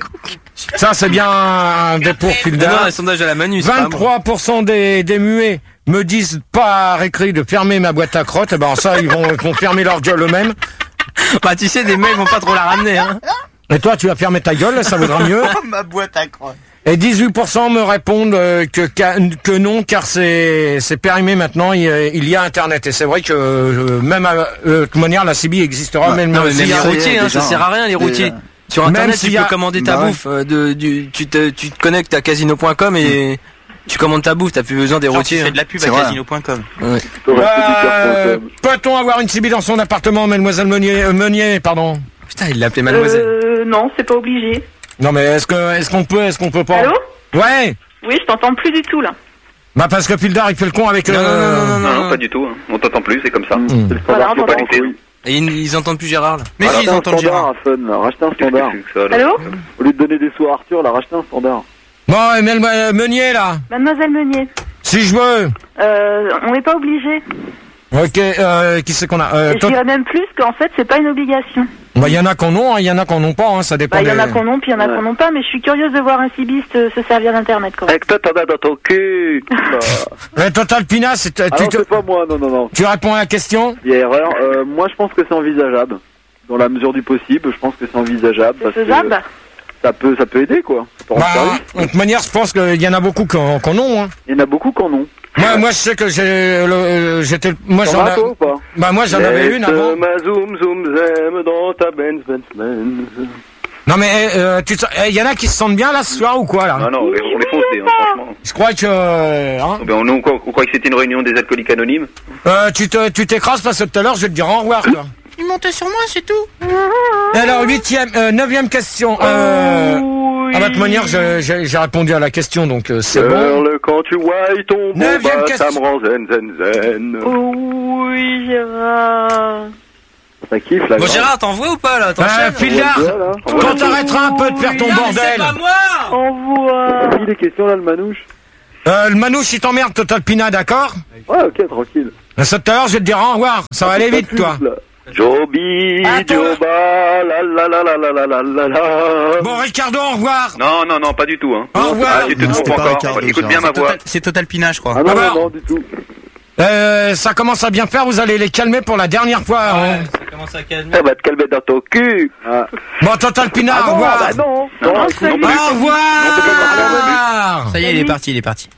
Ça c'est bien un des pour Non, non, Filda. les sondages de la Manu, c'est pas moi. vingt-trois pour cent des, des muets me disent pas à récré de fermer ma boîte à crottes, et ben ça ils vont, ils vont fermer leur gueule eux-mêmes. Bah tu sais, des mecs vont pas trop la ramener. Hein. Et toi tu vas fermer ta gueule, ça vaudra mieux. Ma boîte à croix. Et dixhuit pour cent me répondent euh, que, ca- que non, car c'est c'est périmé maintenant, il y a, il y a Internet. Et c'est vrai que euh, même à, euh, de toute manière, la C B existera, Ouais. même, Non mais s'il même y les a- routiers, hein, déjà, ça sert à rien les déjà. routiers. Sur Même internet, s'il tu y a- peux commander ta Bah ouais. bouffe. euh, De, du, tu, te, tu te connectes à casino point com et tu commandes ta bouffe. T'as plus besoin des Genre, tu routiers. fais hein. de la pub C'est à vrai. casino point com. Ouais. Euh, Peut-on avoir une C B dans son appartement, mademoiselle Meunier, euh, Meunier, pardon? Putain, il l'appelait mademoiselle. Euh, non, c'est pas obligé. Non mais est-ce que est-ce qu'on peut, est-ce qu'on peut pas? Allô? Ouais. Oui, je t'entends plus du tout là. Bah parce que Pildar il fait le con avec. Non, euh, non, non, non, non, Non, non. non, pas du tout. hein. On t'entend plus, c'est comme ça. Mm. C'est le Voilà, standard qui est on pas t'entend. couille. Et ils, ils entendent plus Gérard là. Mais si, Rachetez ils un entendent standard Gérard. à Fun, là. Rachetez un Qu'est-ce que standard. c'est que ça, là Allô? Au lieu de donner des sous à Arthur, là, rachetez un standard. Bon, et Mel- euh, Meunier là, Mademoiselle Meunier, si je veux. euh, on n'est pas obligé. Ok, euh, qui c'est qu'on a? Euh, Et je toi- dirais même plus qu'en fait, c'est pas une obligation. Bah il y en a qu'on ont, hein, il y en a qu'on n'ont pas, hein, ça dépend. Bah, il y en a des- qu'on ont, puis il y en a Ouais. qu'on n'ont pas, mais je suis curieuse de voir un cibiste euh, se servir d'internet quand même. Avec toi, t'en as dans ton cul. Ouais, Total Pina, c'est, Ah tu, non, te- c'est pas moi, non, non, non. tu réponds à la question? Il y a erreur. Euh, moi, je pense que c'est envisageable. Dans la mesure du possible, je pense que c'est envisageable. C'est parce que faisable? ça peut, ça peut aider, quoi. Ça peut rendre Bah, service. de toute manière, je pense qu'il y en a beaucoup qu'on qu'on ont. Hein. Il y en a beaucoup qui en ont. Moi, moi, je sais que j'ai, le- j'étais, moi, T'en j'en as a- toi ou pas? bah moi, j'en avais une avant. ma zoom zoom zem dans ta Benz Benz Benz. Non mais, euh, tu, te- eh, il y en a qui se sentent bien là ce soir ou quoi là? Non, non, on les on les fonce des, hein, franchement. Je crois que, euh, hein, Oh, ben, on, on, croit- on croit que c'était une réunion des alcooliques anonymes. euh, tu te, tu t'écrases parce que tout à l'heure, je vais te dire au revoir. Toi. Il monte sur moi, c'est tout. Et alors, huitième, euh, neuvième question. Euh, ah bah, de toute manière, je- j'ai j'ai répondu à la question, donc euh, c'est bon. Perle, quand tu vois ton bon Neuvième bas, question. ça me rend zen zen zen. Oh oui, Gérard. Ça kiffe là. Bon grave. Gérard, t'en vois ou pas là? Euh, T'enchaînes? Fildar, Ouais, là. quand t'arrêteras un peu de faire ton bordel. Envoie. T'as mis les questions là, le manouche? Euh, le Manouche, il t'emmerde, Total Pina, d'accord? Ouais, ok, tranquille. Ça tout à l'heure, je vais te dire au revoir. Ça va aller vite, toi. Joby, Joba, la la la la la la la la la. Bon, Ricardo, au revoir. Non, non, non, pas du tout. Hein. Au revoir. Ah, tu te Non, trompes c'était pas encore. Ricardo, Écoute bien ça. ma voix. Total- C'est Total Pina, je crois. Ah non, Ah bah. non, non, du tout. Euh, ça commence à bien faire, vous allez les calmer pour la dernière fois. Hein. Ça commence à calmer. Ça va te calmer dans ton cul. Ah. Bon, Total Pina, Ah au non, revoir. bah non. Non, Non, non, c'est- non, Au pas du tout. revoir. Ça y est, il est parti, il est parti.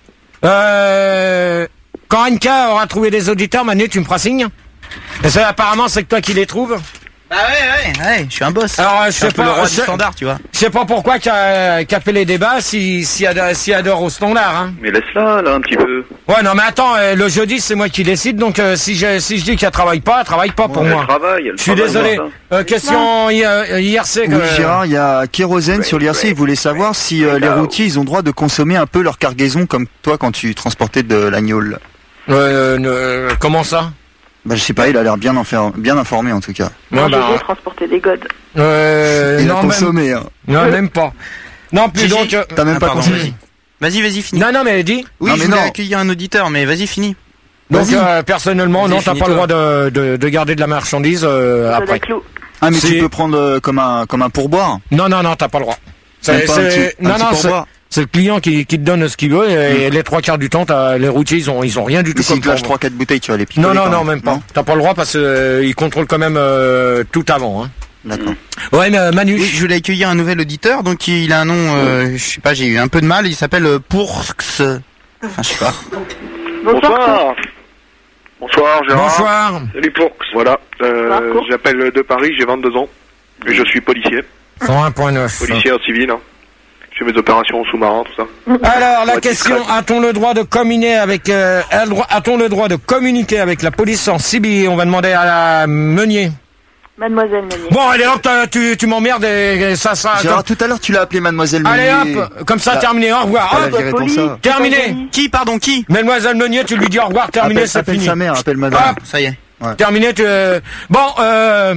Euh, quand Anka aura trouvé des auditeurs, Manu, tu me feras signe. Et ça, apparemment, c'est que toi qui les trouves. Bah ouais, ouais, ouais, je suis un boss. Alors, euh, je je suis un sais peu le pas, roi je, du standard, tu vois. je sais pas pourquoi qu'a qu'a fait les débats si si adore, si adore au standard. Hein. Mais laisse-la, là, un petit peu. Ouais, non, mais attends, euh, le jeudi, c'est moi qui décide, donc euh, si je si je dis qu'elle travaille pas, elle travaille pas pour Elle moi. travaille, elle Je suis travaille, désolé. ça. Euh, question I- euh, I R C. Oui, que- Gérard, il y a Kérosène sur l'I R C, il voulait savoir si euh, les routiers, ils ont droit de consommer un peu leur cargaison comme toi quand tu transportais de l'agneau. Euh, euh, comment ça? Bah, je sais pas, il a l'air bien, enfer- bien informé en tout cas. Ouais, bah, J'ai transporté des godes. euh, Il a non, même, consommé, hein. non, même pas. Non, plus Gigi, donc. euh, T'as même Ah, pas pardon, consommé. vas-y. Vas-y, vas-y, finis. non, non, mais dis. Oui, Non, je mais voulais non. accueillir un auditeur, mais vas-y, finis. Donc, Vas-y. euh, personnellement, Vas-y, non, t'as pas finis-toi. le droit de, de, de garder de la marchandise euh, Ça après. clou. Ah, mais Si. tu peux prendre euh, comme un, comme un pourboire. Non, non, non, t'as pas le droit. Même C'est, pas un c'est- petit- un non, petit non, c'est, pourboire. c'est le client qui, qui te donne ce qu'il veut et, et les trois quarts du temps, t'as, les routiers, ils ont, ils ont rien du tout Mais s'il comme te lâche pourboire. trois quatre bouteilles, tu vas les picoler. Non, non, quand non, même pas. T'as pas le droit parce qu'ils contrôlent quand même euh, tout avant. Hein. D'accord. Ouais, mais euh, Manu. Oui, je voulais accueillir un nouvel auditeur, donc il a un nom, euh, je sais pas, j'ai eu un peu de mal, il s'appelle euh, Pourx. Enfin, je sais pas. Bonsoir. Bonsoir Gérard. Bonsoir. Salut Pourx. Voilà. Euh, Bonsoir, Pourx. J'appelle de Paris, j'ai vingt-deux ans. Et je suis policier. cent un point neuf. Policier en civil. Hein. Je fais mes opérations sous-marins, tout ça. Alors, la Ouais, question, discrète. a-t-on le droit de communiquer avec, euh, a le droit- a-t-on le droit de communiquer avec la police en civil? On va demander à la Meunier. Mademoiselle Meunier. Bon, allez hop, t'as- tu, tu m'emmerdes et, et ça, ça. Gérard, tout à l'heure, tu l'as appelé Mademoiselle Allez Meunier. hop, comme ça, Là, terminé, au revoir. elle a Hop, viré pour ça. terminé. Qui, pardon, qui? Mademoiselle Meunier, tu lui dis au revoir, terminé, Appelle, c'est appelle fini. sa mère, appelle madame. Hop, Ça y est. terminé, tu, euh, bon, euh,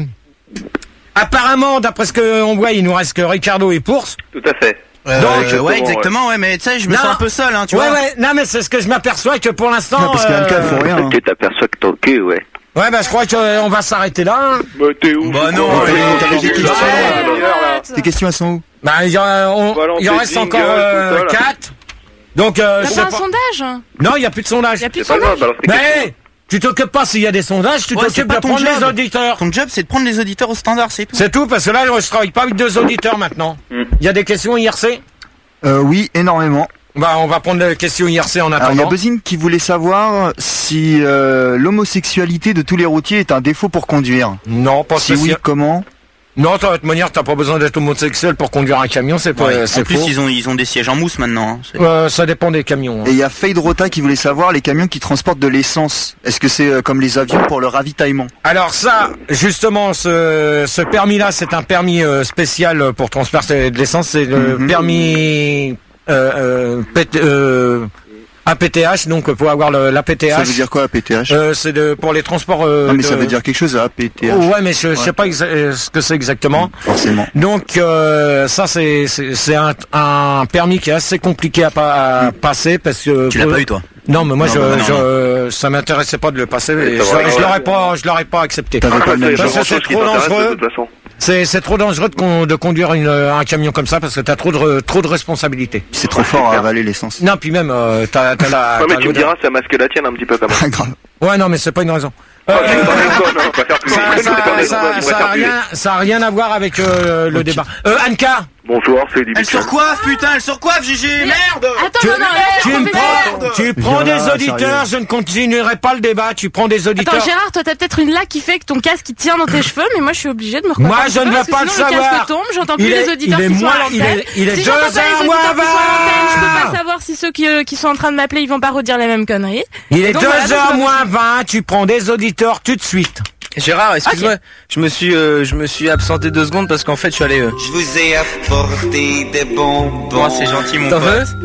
apparemment, d'après ce qu'on voit, il nous reste que Ricardo et Pource. Tout à fait. Euh, Donc, ouais, exactement, ouais, mais tu sais, je me Non. sens un peu seul, hein, tu ouais, vois. ouais, non, mais c'est ce que je m'aperçois que pour l'instant. Non, parce qu'Anka, euh, elle fait rien. hein. Tu t'aperçois que ton cul, ouais. Ouais, bah, je crois qu'on va s'arrêter là. hein. Bah t'es où Bah non, T'avais- allez, t'avais des allez, questions, allez, là. Tes questions, elles sont où? Bah, il y, en- on- Balancer il en reste jingle, encore tout euh, ça, là. quatre. Donc, euh, je T'as sais pas un pas. sondage? Non, il n'y a plus de sondage. Il y a plus de C'est pas grave, sondage? balance tes questions. Mais, tu t'occupes pas s'il y a des sondages, tu Ouais, c'est t'occupes pas de ton prendre les job. auditeurs. Ton job, c'est de prendre les auditeurs au standard, c'est tout. C'est tout, parce que là, je travaille pas avec deux auditeurs maintenant. Il y a des questions I R C? Euh, oui, énormément. Bah, on va prendre les questions I R C en Alors, il y a attendant. Buzzine qui voulait savoir si euh, l'homosexualité de tous les routiers est un défaut pour conduire. Non, pas Si oui, spécial. comment? Non, de toute manière, t'as pas besoin d'être homosexuel pour conduire un camion, c'est pas, Ouais, c'est en plus, faux. ils ont, ils ont des sièges en mousse maintenant. hein, c'est- Euh, ça dépend des camions. hein. Et il y a Fade Rota qui voulait savoir les camions qui transportent de l'essence. Est-ce que c'est euh, comme les avions pour le ravitaillement? Alors ça, justement, ce, ce permis-là, c'est un permis euh, spécial pour transporter de l'essence. C'est le Mhm. permis euh, euh, P T euh, A P T H, donc pour avoir le, l'A P T H. Ça veut dire quoi, A P T H? Euh, c'est de, pour les transports. Euh, Non, mais de- ça veut dire quelque chose, A P T H. Oh, ouais, mais je, je Ouais. sais pas exa- euh, ce que c'est exactement. Forcément. Donc euh, ça, c'est c'est c'est un, un permis qui est assez compliqué à, pa- à passer parce que. Tu l'as pas eu, toi? Non, mais moi, Non, je, bah, non, je, ça m'intéressait pas de le passer. Et je, ça va, je ouais. l'aurais pas, je l'aurais pas accepté. T'avais pas le même Parce genre. que c'est Ce qui trop t'intéresse, dangereux. de toute façon. C'est c'est trop dangereux de, con- de conduire une, un camion comme ça parce que t'as trop de trop de responsabilités. C'est trop fort à avaler l'essence. Non, puis même euh, t'as t'as la. Ouais, mais t'as tu me l'odeur. diras, ça masque la tienne un petit peu quand même. Pas grave. Ouais, non, mais c'est pas une raison. Ah, Euh, tu me parles de quoi, non, on va faire plus. ça, C'est pas ça, raison, ça, on va ça faire a plus. rien, ça a rien à voir avec euh, le débat. Euh, Anka, Bonsoir, c'est Eddie Elle Mitchell. surcoiffe, putain, elle surcoiffe, Gigi, merde! Attends, tu, non, non, là, tu c'est me professionnel. prends, tu prends Gérard, des auditeurs, sérieux. je ne continuerai pas le débat. Tu prends des auditeurs. Attends, Gérard, toi, t'as peut-être une laque qui fait que ton casque il tient dans tes cheveux, mais moi, je suis obligée de me recoiffer. Moi, un je petit ne peu, veux parce que pas le sinon, savoir. Le casque tombe, j'entends plus Il est- les auditeurs il est qui sont moins- à l'antenne. il est- il est si deux j'entends pas heures les moins auditeurs qui sont à l'antenne, je peux vingt. pas savoir si ceux qui, euh, qui sont en train de m'appeler, ils vont pas redire les mêmes conneries. Il est Donc, deux voilà, donc, heures je me- moins vingt. Tu prends des auditeurs tout de suite. Gérard, excuse-moi, je me suis, euh, je me suis absenté deux secondes parce qu'en fait, je suis allé. Euh... Je vous ai apporté des bonbons. Bon, c'est gentil, mon T'en pote. veux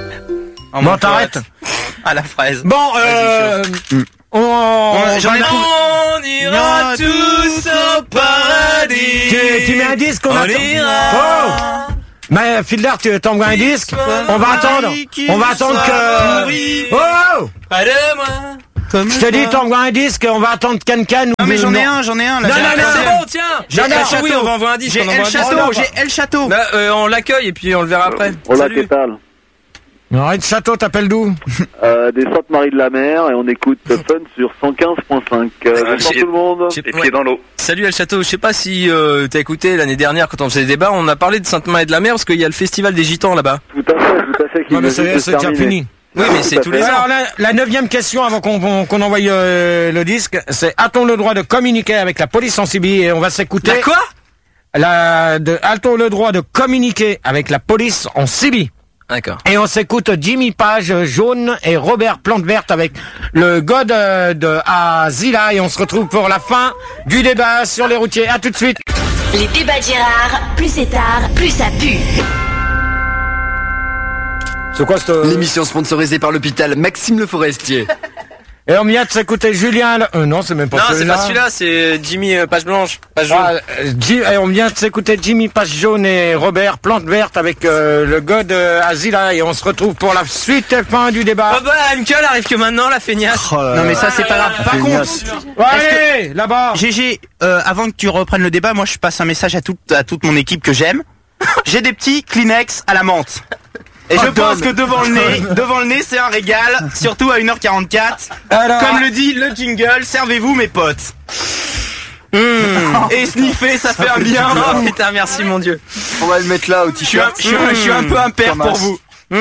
Oh, Bon, mon t'arrêtes. pote. À la fraise. Bon, euh, on, On- j'en ai voilà. trouvé- On ira tous au paradis. Tu, tu mets un disque, on, On attend. ira. Oh Mais Fiddler, tu t'envoies un disque. On va attendre. On va attendre que. Oh! Pas de moi. Je te dis, t'envoies un disque, on va attendre Can-Can. Non mais j'en ai un, j'en ai un là. Non, non, non, c'est bon, tiens. J'ai Non, El non, Château. oui, on va envoyer un disque. J'ai on envoie El un disque. Château, j'ai El Château. Là, euh, on l'accueille et puis on le verra après. Hola, Salut. que tal? Arrête, Château, t'appelles d'où? euh, Des Saintes-Maries de la Mer et on écoute Fun sur cent quinze point cinq. Euh, Ah, bonsoir j'ai- tout le monde. j'ai- Les ouais. pieds dans l'eau. Salut El Château, je sais pas si euh, t'as écouté l'année dernière quand on faisait des débats, on a parlé de Sainte-Marie de la Mer parce qu'il y a le festival des Gitans là-bas. Tout à fait, tout à fait. qui Non, mais vient c'est juste de c'est déjà terminer. fini. Oui, mais c'est Tout à tous fait. les ans. Alors, la, la neuvième question avant qu'on qu'on envoie euh, le disque, c'est a-t-on le droit de communiquer avec la police en Sibie? Et on va s'écouter. La quoi? La, de, a-t-on le droit de communiquer avec la police en Sibie? D'accord. Et on s'écoute Jimmy Page, Jaune et Robert Plante Verte avec le God euh, de Azila. Et on se retrouve pour la fin du débat sur les routiers. À tout de suite. Les débats de Gérard, plus c'est tard, plus ça pue. C'est quoi cette... L'émission sponsorisée par l'hôpital Maxime Le Forestier. Et on vient de s'écouter Julien... Le- Euh, non, c'est même pas Non, c'est celui-là. pas celui-là, c'est Jimmy euh, Page Blanche. Page jaune. Ah, euh, Jim- et on vient de s'écouter Jimmy Page Jaune et Robert Plante Verte avec euh, le God de Azila. Et on se retrouve pour la suite et fin du débat. Oh bah, M K elle arrive que maintenant, la feignasse. Non mais ça c'est pas grave. Par contre, Ouais, allez, là-bas. G G, euh, avant que tu reprennes le débat, moi je passe un message à toute à toute mon équipe que j'aime. J'ai des petits Kleenex à la menthe. Et je Oh, pense donne. que devant le nez, devant le nez c'est un régal, surtout à une heure quarante-quatre. Alors- Comme le dit le jingle, servez-vous mes potes. Mmh. Et sniffer, ça fait un bien. Oh putain, merci mon Dieu. On va le mettre là au Je suis un, t-shirt. je suis un- je suis un peu impair Thomas. pour vous. Mmh.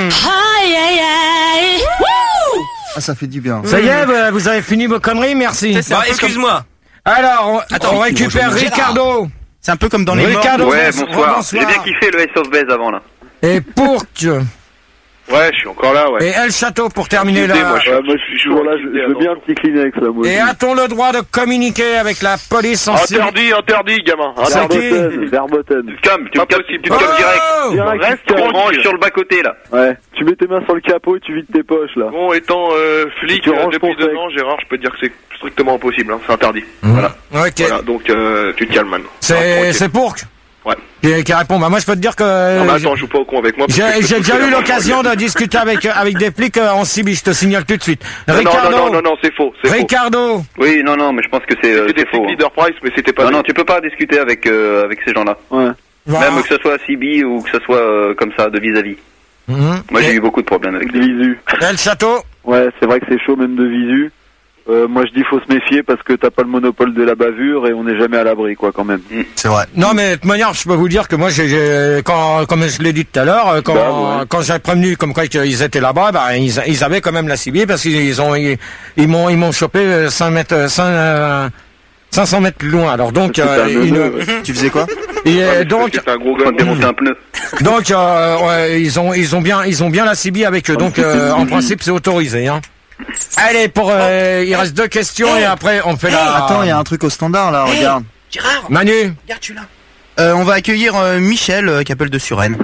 Aïe aïe aïe. Wouh. Ah, ça fait du bien. Ça y est, vous- vous avez fini vos conneries, merci. Bon, excuse-moi. Alors, on, Attends, on récupère bonjour, Ricardo. C'est un peu comme dans les morts. Ricardo, Ouais, bonsoir. bonsoir. bonsoir. J'ai bien kiffé le Ace of Base avant là. Et Pourc. Ouais, je suis encore là, ouais. Et El Château pour terminer Écoutez, là. moi, je Ouais, moi je suis toujours là, je, je veux bien un petit Kleenex là, moi. Et a-t-on le droit de communiquer avec la police en Sibie? Interdit, interdit, gamin. C'est Interdit. qui? Verboten, Verboten. Tu te calmes, tu Pas te calmes, possible. tu te calmes Oh direct. Direct, Reste, tu tu te ranges sur le bas-côté là. Ouais, tu mets tes mains sur le capot et tu vides tes poches là. Bon, étant euh, flic Tu euh, ranges depuis ton deux sec. ans, Gérard, je peux te dire que c'est strictement impossible, hein, c'est interdit. Mmh. Voilà. Ok. Voilà, donc euh, tu te calmes maintenant. C'est Tranquille. c'est Pourc Ouais. qui, qui répond. Bah moi je peux te dire que Non, mais attends, joue pas au con avec moi. parce que j'ai je peux j'ai te déjà pousser eu la l'occasion main. de discuter avec avec des flics euh, en Sibie. Je te signale tout de suite. Non, Ricardo. non, non, non, non, c'est faux. C'est faux. Ricardo. Oui, non, non, mais je pense que c'est euh, C'était des c'est faux. flics hein. leader price, mais c'était pas. Non, des- non, tu peux pas discuter avec euh, avec ces gens-là. Ouais. Voilà. Même que ce soit à Sibi ou que ce soit euh, comme ça, de vis-à-vis. Mhm. Moi, j'ai Et eu beaucoup de problèmes avec De lui. visu. El Château. Ouais, c'est vrai que c'est chaud même de visu. Euh, moi je dis faut se méfier parce que t'as pas le monopole de la bavure et on n'est jamais à l'abri quoi quand même. C'est vrai. Non mais de toute manière, je peux vous dire que moi, j'ai, j'ai- quand, comme je l'ai dit tout à l'heure, euh, quand, Bah, ouais. quand j'ai prévenu comme quoi qu'ils étaient là-bas, bah, ils, ils avaient quand même la Sibie parce qu'ils ils ont, ils, ils m'ont, ils m'ont chopé euh, cinq mètres, euh, cinq, euh, cinq cents mètres loin. Alors donc, C'était euh, un une- neveu, ouais. Tu faisais quoi? et, euh, Ouais, mais donc, c'était un gros Quand gars. démonter un pneu. donc, euh, ouais, ils ont, ils ont bien, ils ont bien la Sibie avec eux. Donc, euh, en principe, c'est autorisé. Hein. Allez, pour, euh, il reste deux questions et après on fait la. Attends, il y a un truc au standard là, regarde. Gérard, Manu. regarde tu là. Euh, on va accueillir euh, Michel euh, qui appelle de Suresnes.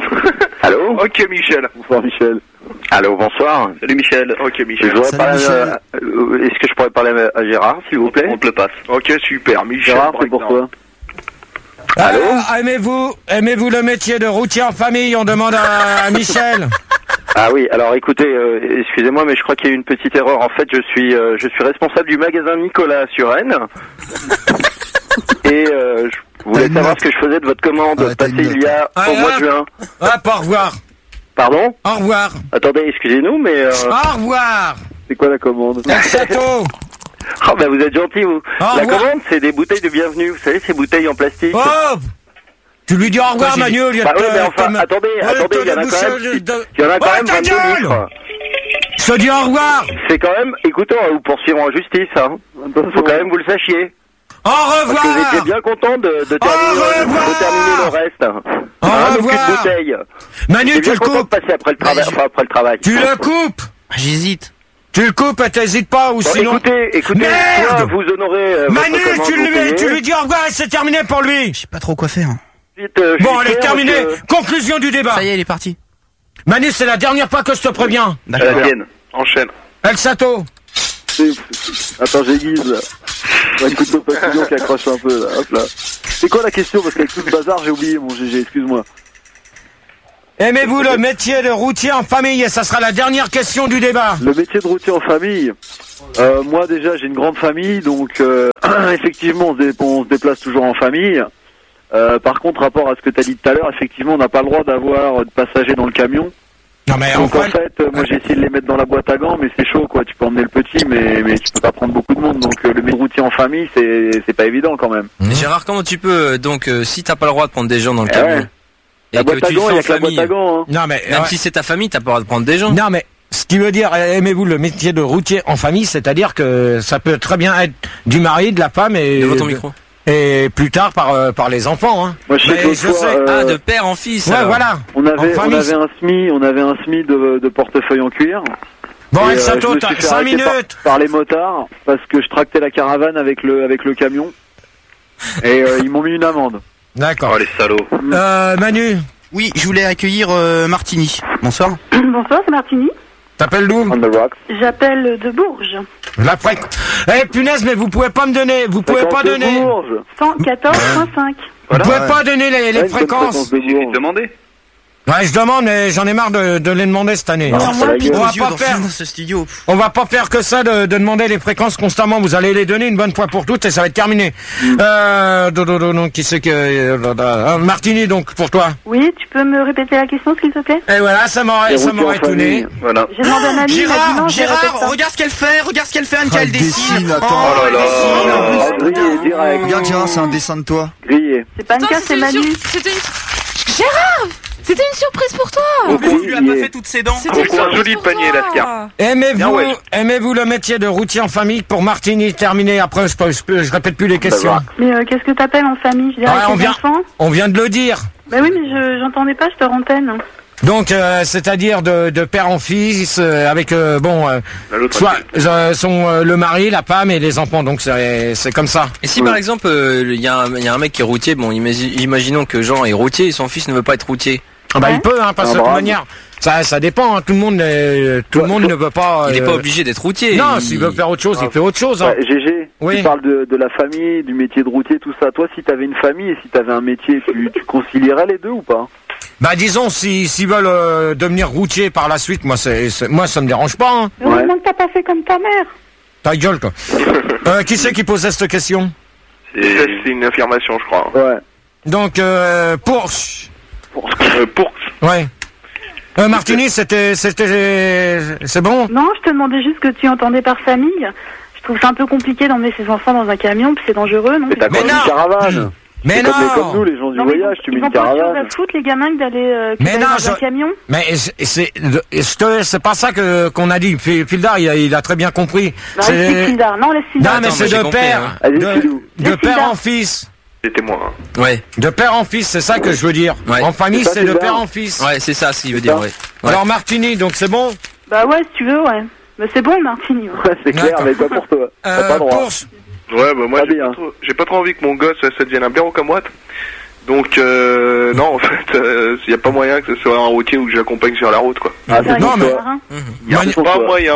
Allô? Ok, Michel. Bonsoir Michel. Allô, bonsoir. Salut Michel. Ok, Je Michel. voudrais Salut, parler Michel. à- euh, Est-ce que je pourrais parler à Gérard, s'il vous plaît? On te le passe. Ok, super. Michel. Gérard, c'est breakdown. pour toi. Allô. Aimez-vous, aimez-vous le métier de routier en famille? On demande à, à Michel. Ah oui, alors écoutez, euh, excusez-moi, mais je crois qu'il y a eu une petite erreur. En fait, je suis, euh, je suis responsable du magasin Nicolas à Suresnes. Et euh, je voulais une savoir note. ce que je faisais de votre commande Ah, t'as passée une note. il y a Ah, au mois là. de juin. Hop, au revoir. Pardon? Au revoir. Attendez, excusez-nous, mais... Euh... Au revoir. C'est quoi la commande? El Château. Oh, bah vous êtes gentil, vous. Au La revoir. commande, c'est des bouteilles de bienvenue. Vous savez, ces bouteilles en plastique. Oh. Tu lui dis au revoir, Quoi, j'ai dit- Manu, au lieu de Bah oui, te- mais enfin, te- attendez, Ouais, attendez, te il y en a quand déboucher même, le- de- il y en a quand Ouais, même ta vingt-deux gueule. litres. Je te dis au revoir. C'est quand même, écoutez, on va vous poursuivre en justice, hein. Faut quand même vous le sachiez. Au Parce que revoir. j'étais bien content de, de, terminer, revoir. de terminer le reste. Au Hein, donc revoir. une bouteille. Manu, J'étais tu bien le content coupes. de passer après le travail. Enfin, après le travail. Tu le coupes. J'hésite. Tu le coupes et t'hésites pas ou Bon, sinon. écoutez, écoutez, Merde. soit vous honorez euh, Manu, votre commande, tu vous lui, payez. tu lui dis au revoir et c'est terminé pour lui. Je sais pas trop quoi faire. Ensuite, euh, je Bon, suis allez, clair, terminé. parce que- Conclusion du débat. Ça y est, il est parti. Manu, c'est la dernière fois que je te préviens. À la tienne. Enchaîne. El Château. C'est- Attends, j'aiguise là. Un couteau papillon qui accroche un peu là. Hop là. C'est quoi la question? Parce qu'avec tout ce bazar, j'ai oublié mon G G, excuse-moi. Aimez-vous le métier de routier en famille? Et ça sera la dernière question du débat. Le métier de routier en famille, euh, moi déjà j'ai une grande famille, donc euh, effectivement on se, dé- on se déplace toujours en famille. Euh, par contre, rapport à ce que tu as dit tout à l'heure, effectivement on n'a pas le droit d'avoir de passagers dans le camion. Non mais Donc enfin... en fait, euh, moi j'ai essayé de les mettre dans la boîte à gants, mais c'est chaud quoi. Tu peux emmener le petit, mais mais tu peux pas prendre beaucoup de monde. Donc euh, le métier de routier en famille, c'est c'est pas évident quand même. Mmh. Gérard, comment tu peux, donc, euh, si t'as pas le droit de prendre des gens dans le Eh camion, ouais. et La que boîte à tu gants, fais il y en a que la boîte famille, à gants. Hein. Non mais... même ouais. si c'est ta famille, t'as pas le droit de prendre des gens. Non mais... Ce qui veut dire, aimez-vous le métier de routier en famille, c'est-à-dire que ça peut très bien être du mari, de la femme et... Devant ton micro. Et plus tard par, euh, par les enfants. Hein. Moi je sais Mais que l'autre je fois, sais. euh, Ah, de père en fils. Ouais, alors. voilà. on avait En on famille, avait un semi, on avait un semi de, de portefeuille en cuir. Bon, Et, El euh, Chateau, je me t'as suis fait cinq arrêter par- minutes. Par, les motards parce que je tractais la caravane avec le avec le camion et euh, ils m'ont mis une amende. D'accord. Oh les salauds. Euh, Manu, Oui, je voulais accueillir euh, Martini. Bonsoir. Bonsoir, c'est Martini. t'appelles d'où? On the rocks. J'appelle de Bourges. La fréquence. Eh punaise, mais vous pouvez pas me donner, vous pouvez pas Fréquence de donner, vous Bourges. cent quatorze virgule cinq. pouvez ouais. pas donner les, les Ouais, une bonne fréquences. fréquence de Il suffit de Bourges. demander. Ouais, je demande, mais j'en ai marre de, de les demander cette année. Ah, c'est la gueule. On va Aux yeux pas dans- faire, dans ce studio. on va pas faire que ça de, de demander les fréquences constamment. Vous allez les donner une bonne fois pour toutes et ça va être terminé. Euh, do, do, do, donc qui c'est que euh, euh, Martini, donc pour toi. Oui, tu peux me répéter la question, s'il te plaît? Et voilà, ça m'aurait, Les ça routiers m'aurait en tourné. famille. Voilà. J'ai demandé à un ami, il m'a dit non, Gérard, je répète Gérard, pas. regarde ce qu'elle fait, regarde ce qu'elle fait, Anne, Ah, elle dessine. dessine, attends. Oh là là. Ah, grillé, direct. Regarde Gérard, c'est un dessin de toi. Grillé. C'est pas une Attends, casse, c'est c'était une, Manu. sur- c'était une... Gérard, c'était une surprise pour toi. En plus, tu lui as pas fait toutes ses dents. C'était une Pourquoi un surprise joli pour panier, toi. Lascar. Aimez-vous, Bien, ouais. aimez-vous le métier de routier en famille? Pour Martini, terminé. Après, je, peux- je, peux- je répète plus les questions. Mais euh, qu'est-ce que t'appelles en famille? Je dirais Ouais, avec on les vient, enfants? on vient de le dire. Bah oui, mais je j'entendais pas, je te antenne. Donc, euh, c'est-à-dire de, de père en fils, euh, avec euh, bon, euh, Là, l'autre, soit euh, son euh, le mari, la femme et les enfants. Donc c'est c'est comme ça. Et si par exemple, euh, il y, a un- il y a un mec qui est routier, bon, imagi- imaginons que Jean est routier et son fils ne veut pas être routier. Ah bah Ouais. il peut, hein, parce Ah, que de toute bravo. manière, ça ça dépend. Hein, tout le monde, euh, tout le monde ne veut pas. Il n'est euh, pas obligé d'être routier. Non, il... s'il veut faire autre chose, il fait autre chose. Hein. Ouais, G G, Oui. tu parles de, de la famille, du métier de routier, tout ça. Toi, si t'avais une famille et si t'avais un métier, tu, tu concilierais les deux ou pas? Bah disons, si s'ils veulent euh, devenir routier par la suite, moi c'est c'est- moi ça me dérange pas. Hein. Heureusement que t'as pas fait comme ta mère. Ta gueule quoi. euh, qui c'est qui posait cette question? Ça, c'est une affirmation, je crois. Ouais. Donc euh, Porsche. Euh, pour... Ouais. Euh, Martini, c'était c'était c'est bon? Non, je te demandais juste ce que tu entendais par famille. Je trouve ça un peu compliqué d'emmener ses enfants dans un camion, puis c'est dangereux, non? Mais t'as Mais quand même non. une caravane. Mais C'est comme, les- comme non. nous, les gens du Non, mais voyage, tu mets ils une ont pas autre chose caravane. à foutre, les gamins, que d'aller euh, que Mais d'aller non, dans un je- camion. Mais c'est c'est je te- c'est pas ça que qu'on a dit. Fi- Fildar, il a, il a très bien compris. Non, C'est- laisse Fildar. Non, laisse Non, Fildar. mais Attends, c'est moi, j'ai de compris, père, hein. Allez, de, Filou. de Laisse père Fildar. en fils, C'était moi. Hein. Ouais, de père en fils, c'est ça que je veux dire. Ouais. En famille, C'est ça, c'est de Fildar. père en fils. ouais, c'est ça, ce qu'il veut dire, ouais. Ouais. Alors Martini, donc c'est bon. Bah ouais, si tu veux, ouais. Mais c'est bon, Martini. ouais. Ouais, c'est clair, D'accord. mais pas pour toi. T'as Euh, pas le droit. Porsche. Ouais, bah moi, Pas j'ai bien. pas, trop- j'ai pas trop envie que mon gosse, ça, ça devienne un blaireau comme moi. Donc, euh, non, en fait, il n'y a pas moyen que ce soit un routier ou que je l'accompagne sur la route, quoi. Ah, c'est Non, pour mais- toi. Hein. Il n'y a Mani- pas toi. moyen.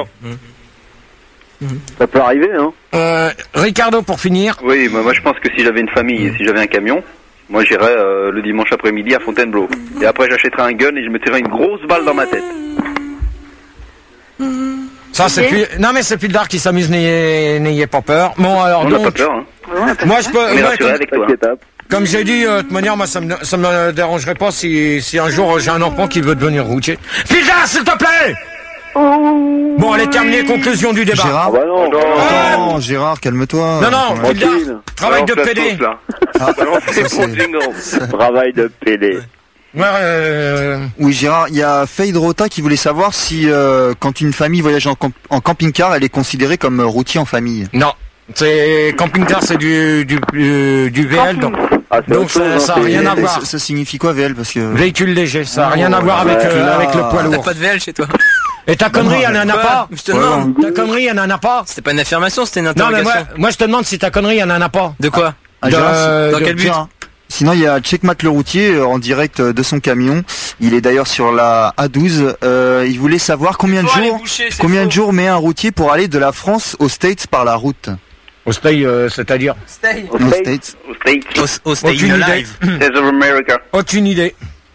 Ça peut arriver, hein. Euh, Ricardo pour finir. Oui, moi, moi je pense que si j'avais une famille et si j'avais un camion, moi j'irais euh, le dimanche après-midi à Fontainebleau. Et après j'achèterais un gun et je me tirerais une grosse balle dans ma tête. Ça c'est Ok. Fil- non mais c'est Fildar qui s'amuse, n'ayez n'ayez pas peur. Bon alors On n'a pas donc, peur, hein. moi je peux, On est moi, rassuré comme, avec toi. T'inquiète pas. comme j'ai dit, euh, de toute manière, moi ça me ça me dérangerait pas si si un jour j'ai un enfant qui veut devenir routier. Fildar, s'il te plaît. Oh, Bon, allez, terminé, conclusion du débat. Ah Gérard, bah non. attends, Gérard, calme-toi. Non, non, Ouais. Fildar, Tranquille. travail de Balance la P D. sauce, là. Ah, Balance ça, les c'est- bons jingles. Travail de P D. Ouais, euh, Oui, Gérard, il y a Fade Rota qui voulait savoir si euh, quand une famille voyage en, camp- en camping-car, elle est considérée comme euh, routier en famille. non. C'est camping-car, c'est du du du, du V L, donc, Ah, c'est donc autre chose, ça, hein, ça a c'est- rien à Et voir. ça, ça signifie quoi V L parce que Véhicule léger, ça a rien à voir ouais, avec ouais, euh, là. avec le poids T'as lourd. pas de V L chez toi? Et ta connerie, elle en a Quoi pas. Je te demande. Ta connerie, elle en a pas. C'était pas une affirmation, c'était une Non mais interrogation. moi, moi je te demande si ta connerie, elle en a pas. De quoi? Ah, De- Gérard, Dans de- quel but? Gérard. Sinon, il y a Checkmat le routier euh, en direct euh, de son camion. Il est d'ailleurs sur la A douze. Euh, il voulait savoir combien de Faut aller jours, boucher, c'est combien faux. de jours met un routier pour aller de la France aux States par la route. Au stay, euh, c'est-à-dire Stay. Aux States. Au States. Au, au Stay Aucune in idée. Alive. States of America. Aucune idée.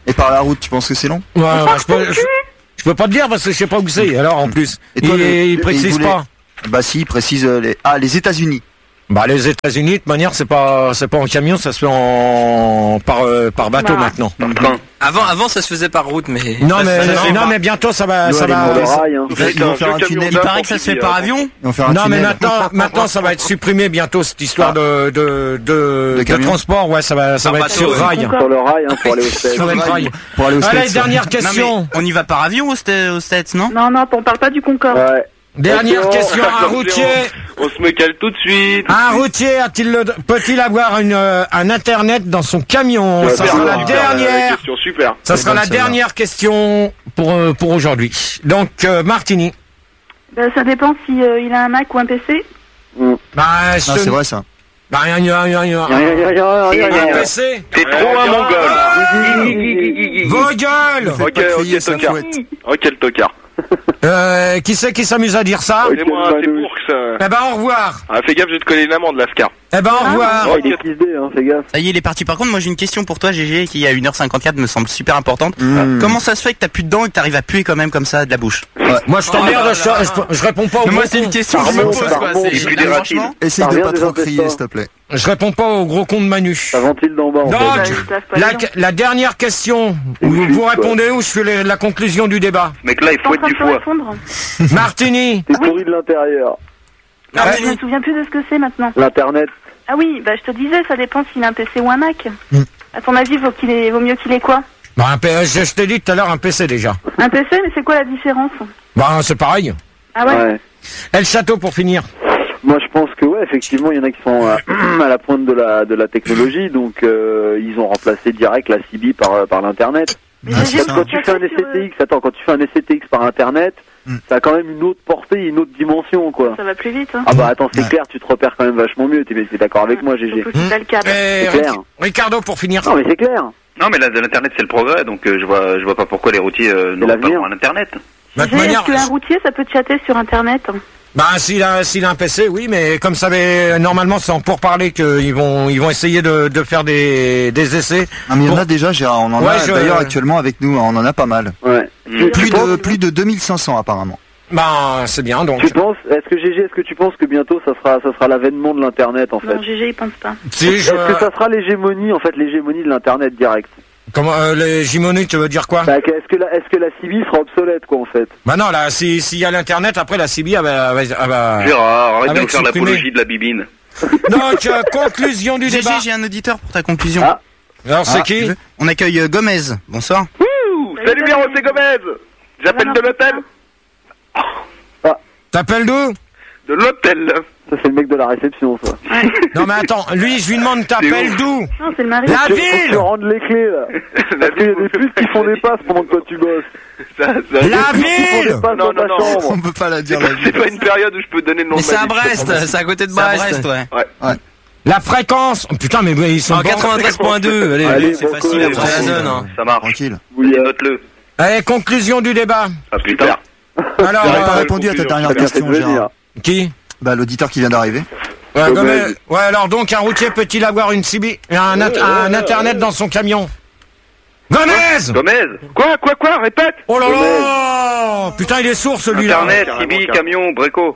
Et par la route, tu penses que c'est long? Ouais, ouais, je peux, je, je peux pas te dire parce que je sais pas où c'est. Alors en plus, Et toi, il, le- il le- précise il voulait- pas. Bah si, il précise euh, les... Ah, les États-Unis. Bah les États-Unis, de toute manière, c'est pas, c'est pas en camion, ça se fait en par euh, par bateau Bah. maintenant. Avant, avant, ça se faisait par route, mais. Non ça- mais ça- non mais bientôt ça va, L'eau, ça elle est va. sur le rail, hein. Ils vont- ils vont faire un tunnel. Il paraît que ça se fait par avion. Ils vont faire un Non mais tunnel. maintenant, maintenant ça va être supprimé bientôt cette histoire de de de, De de camion. transport. Ouais, ça va, ça Par va être bateau, sur ouais. rail. Sur le rail, hein, pour aller au States. Sur le rail. Pour aller au Allez, States. dernière Non, question. mais on y va par avion aux Sta- aux States, non? Non, non, on parle pas du Concorde. Ouais. Dernière Attention. question. Un routier, On se me cale tout de suite. un routier a-t-il le, peut-il avoir une euh, un internet dans son camion? Ça Super, sera la super, la dernière. question, super. Ça C'est sera bonne, la celle-là. dernière question pour euh, pour aujourd'hui. Donc euh, Martini. Ben, ça dépend si euh, il a un Mac ou un P C. Bah, Ah, ce- c'est vrai ça. Bah, rien, rien, rien, rien. Rien, rien, rien, rien, rien, Un rien. P C. T'es trop un mongol. Vos gueules. Ok, pas crier, ok, ça tocard. fouette. Ok, le tocard. Euh, qui c'est qui s'amuse à dire ça? C'est moi, c'est Bourg, ça. Eh ben, au revoir. Ah, fais gaffe, je vais te coller une amende, l'Ascar. Eh ben, au revoir. Oh, il est X D, hein, fais gaffe. Ça y est, il est parti. Par contre, moi j'ai une question pour toi, G G, qui à une heure cinquante-quatre me semble super importante. Mmh. Comment ça se fait que t'as plus de dents et que t'arrives à puer quand même comme ça de la bouche? Moi, je t'emmerde, je, je, je réponds pas au Mais moi gros c'est une con. question Ça que je me remonte, pose ça quoi. remonte. C'est- Et puis des franchement, Essaye Ça de revient pas des trop crier, intestins. s'il te plaît. Je réponds pas au gros con de Manu. Ça ventile d'en bas, en Donc, fait. Ils savent pas la, les gens. la dernière question, C'est vous, une vous chute, quoi. répondez où? Je fais les- la conclusion du débat. Mec, là, il T'es en faut être train du de te foie. répondre. Martini. T'es pourri de l'intérieur. Je me souviens plus de ce que c'est maintenant. L'internet. Ah oui, bah je te disais, ça dépend s'il a un P C ou un Mac. Mm. À ton avis, vaut, qu'il ait, vaut mieux qu'il ait quoi? Bah, un P- je, je t'ai dit tout à l'heure un P C déjà. Un P C, mais c'est quoi la différence? Bah, c'est pareil. Ah ouais, Ouais. Et le château pour finir. Moi, je pense que ouais, effectivement, il y en a qui sont à, à la pointe de la de la technologie, donc euh, ils ont remplacé direct la C B par par l'internet. Mais Ah, j'ai- c'est ça. Quand tu fais un S C T X, attends, quand tu fais un S C T X par internet, Mm. ça a quand même une autre portée, une autre dimension, quoi. Ça va plus vite, hein. Ah bah attends, c'est Ouais. clair, tu te repères quand même vachement mieux. T'es t'es d'accord avec moi, G G? Surtout si t'as le câble. Et C'est clair. Ric- Ricardo pour finir. Non mais c'est clair. Non, mais là, de l'internet, c'est le progrès, donc euh, je vois, je vois pas pourquoi les routiers euh, n'ont pas l'avenir. droit à l'internet. Bah, de J'ai- manière- Est-ce qu'un routier, ça peut chatter sur Internet? Bah, s'il a, s'il a un P C, oui, mais comme ça avait, normalement, c'est en pourparler qu'ils vont, ils vont essayer de, de faire des, des essais. Ah, mais il y en Bon. a déjà, Gérard. On en Ouais, a je- d'ailleurs actuellement avec nous. On en a pas mal. Ouais. Mm. Plus penses- de plus de deux mille cinq cents apparemment. Bah, c'est bien, donc. Tu penses, est-ce que G G, est-ce que tu penses que bientôt ça sera, ça sera l'avènement de l'internet en fait? Non, G G, il pense pas. Si, je, Est-ce que ça sera l'hégémonie, en fait, l'hégémonie de l'internet direct? comment, euh, les Gimoni, tu veux dire quoi? Bah, que- est-ce que la, est-ce que la C B sera obsolète, quoi, en fait? Bah non, là, si, s'il y a l'internet, après la C B, elle va, elle va- elle va- Gérard, arrête elle de va nous faire être supprimée. l'apologie de la bibine. Donc, euh, conclusion du G G, débat. j'ai un auditeur pour ta conclusion. Ah. Alors, c'est Ah, qui? tu veux On accueille euh, Gomez. Bonsoir. Ouh, salut Miro, c'est Gomez. J'appelle de l'hôtel. T'appelles d'où? De l'hôtel. Ça, c'est le mec de la réception, ça. Non, mais attends, lui, je lui demande, t'appelles d'où? Non, c'est le mari. La Faut que tu ville! rendes les clés, là. Parce qu'il y a des putes qui font des passes pendant que toi tu bosses. Ça, ça- La Qui font des ville! passes Non, dans ta non, non. chambre. On peut pas la C'est dire pas, la c'est vie. pas une période où je peux donner le nom Mais de c'est ma à ville. Brest, c'est à côté de C'est à Brest. Brest, ouais. Ouais. La fréquence! Oh, putain, mais ils sont En bons. quatre-vingt-treize point deux, allez, Allez, c'est bon facile, collègue, après la tranquille. zone. Hein. Ça marche. Tranquille. Oui, euh, Note-le. Allez, conclusion du débat. Ah putain. Alors, J'aurais pas euh, répondu à ta dernière t'as bien fait de question, venir. Gérard. qui? Bah l'auditeur qui vient d'arriver. Ouais, Gomez. Gomez. Ouais, alors donc, un routier peut-il avoir une C B, un, int- un internet dans son camion? Gomez! Gomez. Quoi, quoi, quoi, répète. Oh là là! Putain, il est sourd, celui-là. Internet, carrément, Tibi, carrément. camion, Breco.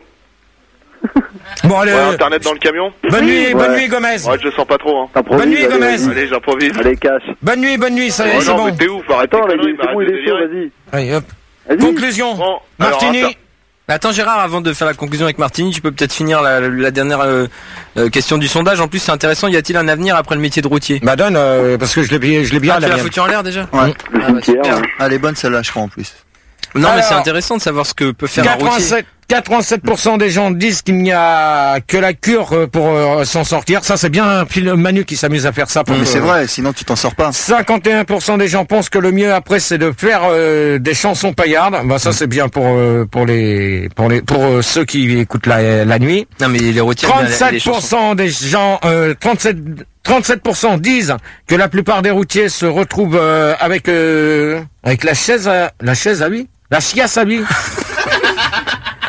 Bon, allez, Ouais, internet dans le camion. bonne nuit, bonne Ouais. nuit, Gomez. Ouais, je le sens pas trop, hein. T'improvise, Bonne nuit, allez, Gomez. vas-y. Allez, j'improvise. Allez, cache. Bonne nuit, bonne nuit, ça, Oh c'est non, bon. mais t'es ouf, arrête Attends, tes là, il conneries, est, c'est bon, arrête il de est chaud, délirer. vas-y. Allez, hop. Vas-y. Conclusion. Bon, alors, Martini. attends. Attends Gérard, avant de faire la conclusion avec Martini, tu peux peut-être finir la, la dernière euh, euh, question du sondage. En plus, c'est intéressant. Y a-t-il un avenir après le métier de routier? Bah donne, euh, parce que je l'ai bien, je l'ai bien Ah, tu la l'as mienne. foutu en l'air déjà? Ouais. Le Ah, bah, cimetière. super. hein. Elle est bonne celle-là, je crois en plus. Non, mais Alors, c'est intéressant de savoir ce que peut faire un routier. quatre-vingt-sept, quatre-vingt-sept pour cent des gens disent qu'il n'y a que la cure euh, pour euh, s'en sortir. Ça, c'est bien Phil- Manu qui s'amuse à faire ça. Pour Non mais que- c'est vrai, sinon tu t'en sors pas. cinquante et un pour cent des gens pensent que le mieux après c'est de faire euh, des chansons paillardes. Bah ça c'est bien pour euh, pour les pour les pour euh, ceux qui écoutent la, la nuit. Non, mais les routiers. aiment bien les- les trente-sept pour chansons. cent des gens euh, trente-sept trente-sept pour cent disent que la plupart des routiers se retrouvent euh, avec euh, avec la chaise à, la chaise à lui, la chiasse à lui.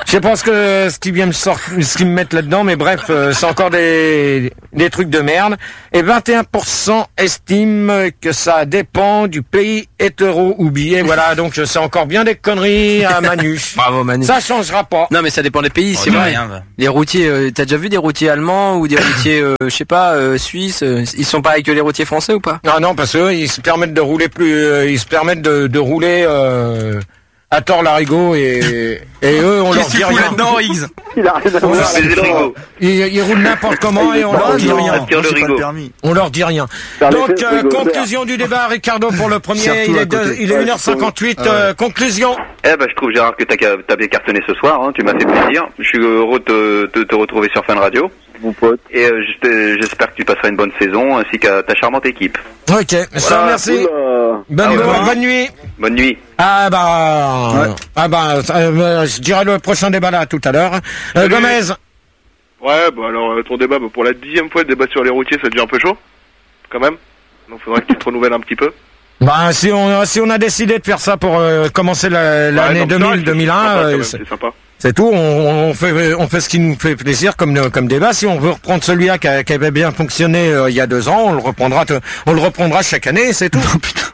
Je sais pas ce que ce qui vient me sortir, ce qu'ils me mettent là-dedans, mais bref, euh, c'est encore des des trucs de merde. Et vingt et un pour cent estiment que ça dépend du pays hétéro ou billet. Voilà, donc c'est encore bien des conneries à Manu. Bravo Manu. Ça changera pas. Non mais ça dépend des pays, Oh, c'est non, vrai. rien, va. Les routiers, euh, t'as déjà vu des routiers allemands ou des routiers, euh, je sais pas, euh, suisses euh, ils sont pareils que les routiers français ou pas? Ah non, parce que eux, ils se permettent de rouler plus, euh, ils se permettent de, de rouler euh, à tort l'arigot et et eux on leur Qu'est-ce dit qu'il fout rien. là-dedans, Riggs? Il a rien à On voir. leur- Baiser le frigo. Ils, ils roulent n'importe comment et on leur dit rien. Attire le J'ai pas rigo. le permis. On leur dit rien. Faire Donc, l'effet de euh, frigo, conclusion du débat, Ricardo, pour le premier. Serre-tout Il à est, deux- côté. il est Ouais, une heure cinquante-huit. Ah ouais. euh, conclusion. Eh ben, je trouve, Gérard, que t'as qu'à- t'as bien cartonné ce soir, hein, tu m'as fait plaisir. Je suis heureux de te, de te retrouver sur Fun Radio. Mon pote. Et euh, j'espère j'espère que tu passeras une bonne saison, ainsi qu'à ta charmante équipe. Ok, je te Voilà. remercie. Oula. Bonne, Ah ouais, bonne- ouais. bonne nuit. Bonne nuit. Ah bah, Ouais. ah bah, euh, je dirai le prochain débat là tout à l'heure. Euh, Salut. Gomez. Ouais, bah alors euh, ton débat, bah, pour la dixième fois le débat sur les routiers, ça devient un peu chaud, quand même. Donc faudrait que tu te renouvelles un petit peu. Bah si on si on a décidé de faire ça pour euh, commencer la- l'année Ouais, non, deux c'est vrai, mille c'est deux mille un, sympa, quand euh, même, c'est c'est sympa. c'est tout. On, on fait on fait ce qui nous fait plaisir comme comme débat. Si on veut reprendre celui-là qui, a- qui avait bien fonctionné euh, il y a deux ans, on le reprendra t- on le reprendra chaque année, c'est tout.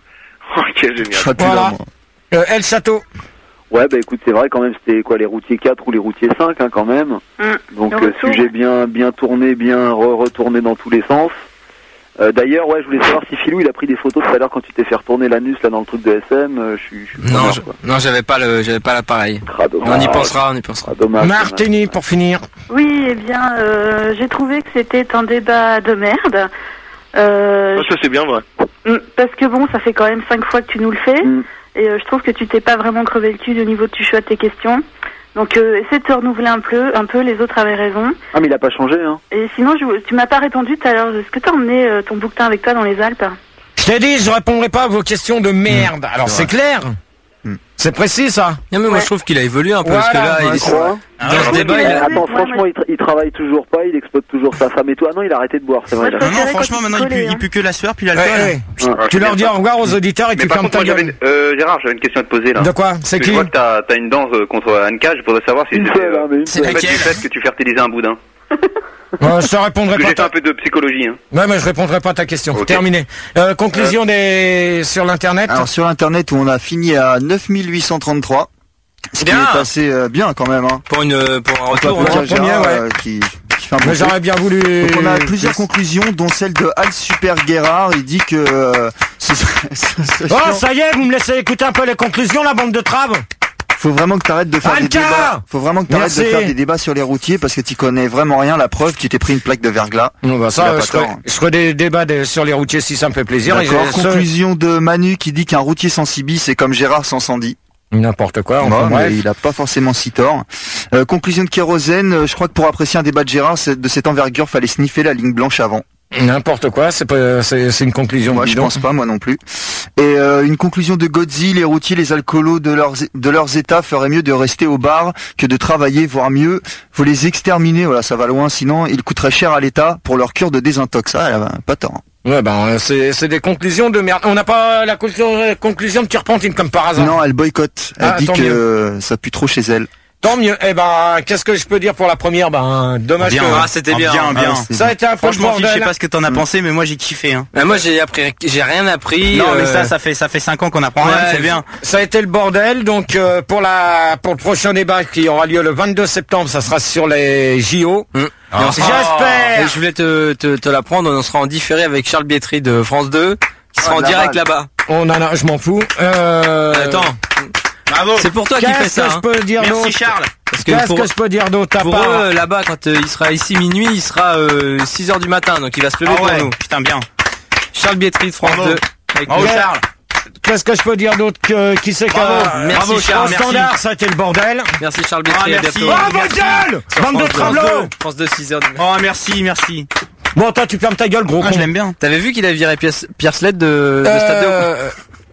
Ok, génial. Je serai plus là, Voilà. moi. Euh, El Château. Ouais, bah écoute, c'est vrai quand même, c'était quoi, les routiers quatre ou les routiers cinq, hein, quand même. Mm. Donc, Le euh, retour. sujet bien, bien tourné, bien re- retourné dans tous les sens. Euh, D'ailleurs, ouais, je voulais savoir si Philou, il a pris des photos tout à l'heure quand tu t'es fait retourner l'anus, là, dans le truc de S M. euh, je suis, je suis Non, preneur, je- quoi. non, j'avais pas le, j'avais pas l'appareil. Ah, dommage. On y pensera, on y pensera. Ah, dommage. Martini pour finir. Oui, eh bien, euh, j'ai trouvé que c'était un débat de merde. Euh, Ah, ça c'est bien vrai. Mm, Parce que bon, ça fait quand même cinq fois que tu nous le fais, Mm. et euh, je trouve que tu t'es pas vraiment crevé le cul au niveau du choix de tes questions. Donc euh, essaie de te renouveler un peu, un peu, les autres avaient raison. Ah, mais il a pas changé, hein. Et sinon, je, tu m'as pas répondu tout à l'heure, est-ce que t'as emmené euh, ton bouquetin avec toi dans les Alpes? Je t'ai dit, je répondrai pas à vos questions de merde. Alors c'est clair. C'est précis ça. Non mais moi je trouve qu'il a évolué un peu parce que Voilà, là, il ouais, est c'est sur- vrai. dans Ah, ce ouais. débat, Ouais, il ouais, a... Attends, ouais, franchement, moi- il, tra- il travaille toujours pas, il exploite toujours sa femme et tout. Ah non, il a arrêté de boire, c'est vrai. Moi, là. je Non, non, préférais franchement, quand il maintenant, il pue, collait, il hein. pue que la sueur, puis Ouais, l'alcool. ouais. Ah, Tu leur dis au revoir aux auditeurs et Mais tu par fermes contre, ta moi, j'avais gueule. une- euh, Gérard, j'avais une question à te poser là. De quoi? C'est Je qui? vois que t'as as une danse euh, contre Anka, je voudrais savoir si Une c'était seule, hein, mais une c'est seule. le fait du fait que tu fertilises un boudin. Euh, je te répondrai Parce que pas. j'ai fait Ta... un peu de psychologie. Hein. Ouais, mais je répondrai pas à ta question. Ok. Terminé. Euh, conclusion des sur l'internet. Alors sur internet où on a fini à neuf mille huit cent trente-trois. Ce qui Bien. est assez euh, bien quand même, hein. pour une, pour un On peut retour. applaudir un premier, Gérard, ouais. euh, qui, qui fait un bon Mais truc. j'aurais bien voulu. Donc on a plusieurs conclusions, dont celle de Al Super Guerard. Il dit que euh, ce serait- ce serait Oh, chiant. ça y est, vous me laissez écouter un peu les conclusions, la bande de traves. Faut vraiment que t'arrêtes de faire des Anka débats. Faut vraiment que t'arrêtes de Merci. faire des débats sur les routiers parce que tu connais vraiment rien. La preuve, tu t'es pris une plaque de verglas. Non, bah Il a ça, pas je ferai, tort. je ferai des débats des- sur les routiers si ça me fait plaisir. Et D'accord. j'ai- ce- Conclusion de Manu qui dit qu'un routier sans Sibi, c'est comme Gérard sans Sandy. N'importe quoi. Bon, Enfin, mais bref. il a pas forcément si tort. Euh, conclusion de Kérosène, euh, je crois que pour apprécier un débat de Gérard c'est- de cette envergure, fallait sniffer la ligne blanche avant. N'importe quoi. C'est pas, c'est, c'est une conclusion. Moi, je bidon. pense pas, moi non plus. Et euh, une conclusion de Godzilla, les routiers, les alcoolos de leurs de leurs états feraient mieux de rester au bar que de travailler, voire mieux. Faut les exterminer, voilà, ça va loin. Sinon, ils coûteraient cher à l'État pour leur cure de désintox. Ah, elle a pas tort. Ouais, ben, euh, c'est, c'est des conclusions de merde. On n'a pas la conclusion, la conclusion de Turpentine comme par hasard. Non, elle boycotte. Elle Ah, dit tant que mieux. euh, ça pue trop chez elle. Tant mieux. Eh ben, qu'est-ce que je peux dire pour la première? Ben, dommage Bien, que. ah, c'était bien, bien, bien. Ah, Ça a été un peu le Franchement, Phil, je sais bordel. pas ce que t'en as pensé, mais moi j'ai kiffé. Hein. Bah, moi j'ai appris, j'ai rien appris. Non, mais euh, ça, ça fait, ça fait cinq ans qu'on apprend rien, Ouais, c'est bien. Ça a été le bordel. Donc euh, pour la pour le prochain débat qui aura lieu le vingt-deux septembre, ça sera sur les J O. Hum. Ah. Et on sera- J'espère. Et je voulais te, te, te l'apprendre, on sera en différé avec Charles Bietri de France deux, qui sera Ah, en de la direct balle. là-bas. On en a, je m'en fous. Euh, Attends, Bravo. c'est pour toi qui fais Qu'est-ce ça. que je Hein. peux dire Merci d'autre? Charles. Parce que Qu'est-ce pour, que je peux dire d'autre à pour part- eux, euh, là-bas, quand euh, il sera ici minuit, il sera euh, six heures du matin, donc il va se lever Ah pour ouais, nous. putain bien. Charles Bietri de France Bravo. deux. Avec Bravo nous. Charles. Qu'est-ce que je peux dire d'autre que qui c'est Bravo. qu'un Merci, Bravo, Charles, au merci. standard, ça a été le bordel. Merci Charles Ah, Bietri, à merci. bientôt. Oh votre gueule, Sur bande de France deux. travelots. France deux, six heures du matin. Oh merci, merci. Bon, toi, tu fermes ta gueule, gros Ah, con. je l'aime bien. T'avais vu qu'il a viré Pierre, Pierre Sled de, de Stade deux ou pas Euh,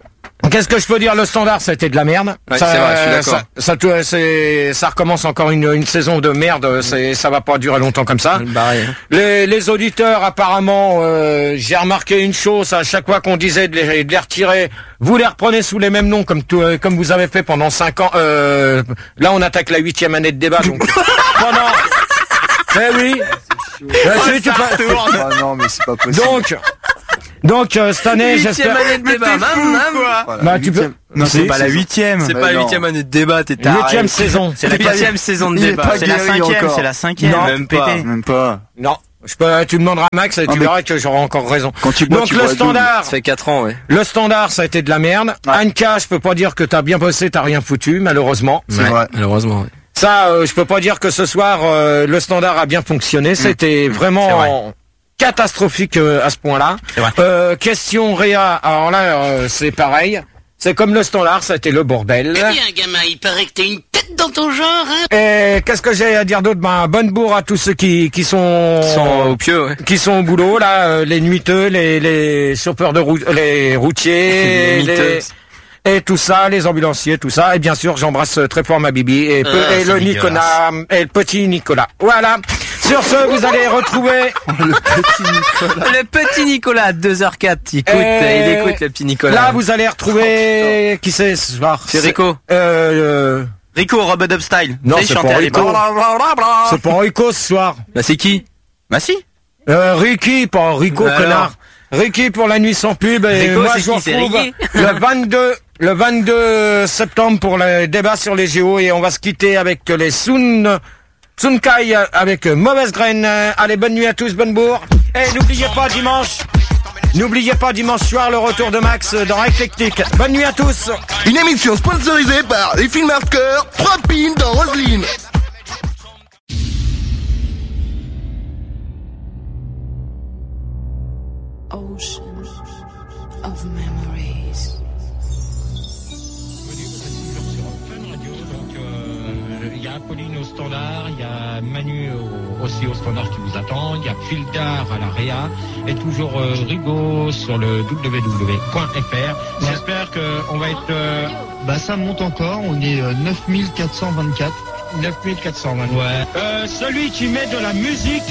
Qu'est-ce que je peux dire? Le Standard, c'était de la merde. Ouais, ça, c'est vrai, je suis d'accord. ça, ça, tout- c'est, ça recommence encore une, une saison de merde. C'est, ça va pas durer longtemps comme ça. Les, les auditeurs, apparemment, euh, j'ai remarqué une chose. À chaque fois qu'on disait de les, de les retirer, vous les reprenez sous les mêmes noms, comme tout, euh, comme vous avez fait pendant cinq ans. Euh, là, on attaque la huitième année de débat. Donc, pendant. Eh oui. Euh, Oh, tu- tu ça peux- retourne. Ah non, mais c'est pas possible. Donc. Donc euh, cette année, Huitième j'espère. année de débat, t'es fou, mam, mam. quoi. Voilà, Bah, tu peux- huitième- Non, c'est Si, pas la saison. huitième. C'est Mais pas la non. huitième année de débat, t'es taré. Huitième saison. C'est la Il est pas- huitième saison de il est débat. pas C'est la guéri cinquième, encore. c'est la cinquième. Non, même pété. pas. Même pas. Non. Je peux, tu demanderas à Max et Ah, tu mais- verras que j'aurai encore raison. Quand tu bois, Donc tu le bois Standard, Ça fait quatre ans, ouais. le Standard, ça a été de la merde. Anka, je peux pas dire que t'as bien bossé, t'as rien foutu, malheureusement. C'est vrai. Malheureusement, ouais. Ça, euh, je peux pas dire que ce soir euh, le Standard a bien fonctionné. C'était C'est vraiment vrai. catastrophique euh, à ce point-là. C'est vrai. Euh, question Réa. Alors là, euh, c'est pareil. C'est comme le Standard, ça a été le bordel. Eh bien, gamin, il paraît que t'as une tête dans ton genre, hein. Et qu'est-ce que j'ai à dire d'autre? Ben, bonne bourre à tous ceux qui, qui sont, Ils sont au pieu, ouais. qui sont au boulot, là, euh, les nuiteux, les, les chauffeurs de route, les routiers, Les nuiteux. et tout ça, les ambulanciers, tout ça. Et bien sûr, j'embrasse très fort ma bibi et, peu- Ah, et c'est le Nicolas, et le petit Nicolas. Voilà. Sur ce, vous allez retrouver, Le petit Nicolas, à deux heures quatre, il écoute, Et- il écoute le petit Nicolas. là, vous allez retrouver, qui c'est ce soir? C'est Rico. Euh, euh, Rico, Robot Up Style. Non, Tu sais, il c'est chantait pas à Rico. l'époque. c'est pas Rico ce soir. Bah, c'est qui? Bah si. Euh, Ricky, pas Rico, Bah connard. alors. Ricky pour la nuit sans pub. Et Rico, moi, c'est je vous qui, c'est retrouve Ricky le vingt-deux, le vingt-deux septembre pour le débat sur les Géos. Et on va se quitter avec les Sun, Sunkai avec Mauvaise Graine. Allez, bonne nuit à tous, bonne bourre. Et n'oubliez pas dimanche, n'oubliez pas dimanche soir le retour de Max dans Eclectic. Bonne nuit à tous. Une émission sponsorisée par les films hardcore, trois pins dans Roselyne. Ocean of memories. Il y a Apolline au standard, il y a Manu au- aussi au standard qui vous attend, il y a Fildar à la Réa et toujours euh, Rigo sur le w w w point f r. J'espère qu'on va être... euh, Bah ça monte encore, on est euh, neuf mille quatre cent vingt-quatre. neuf mille quatre cent vingt. Ouais. Euh, celui qui met de la musique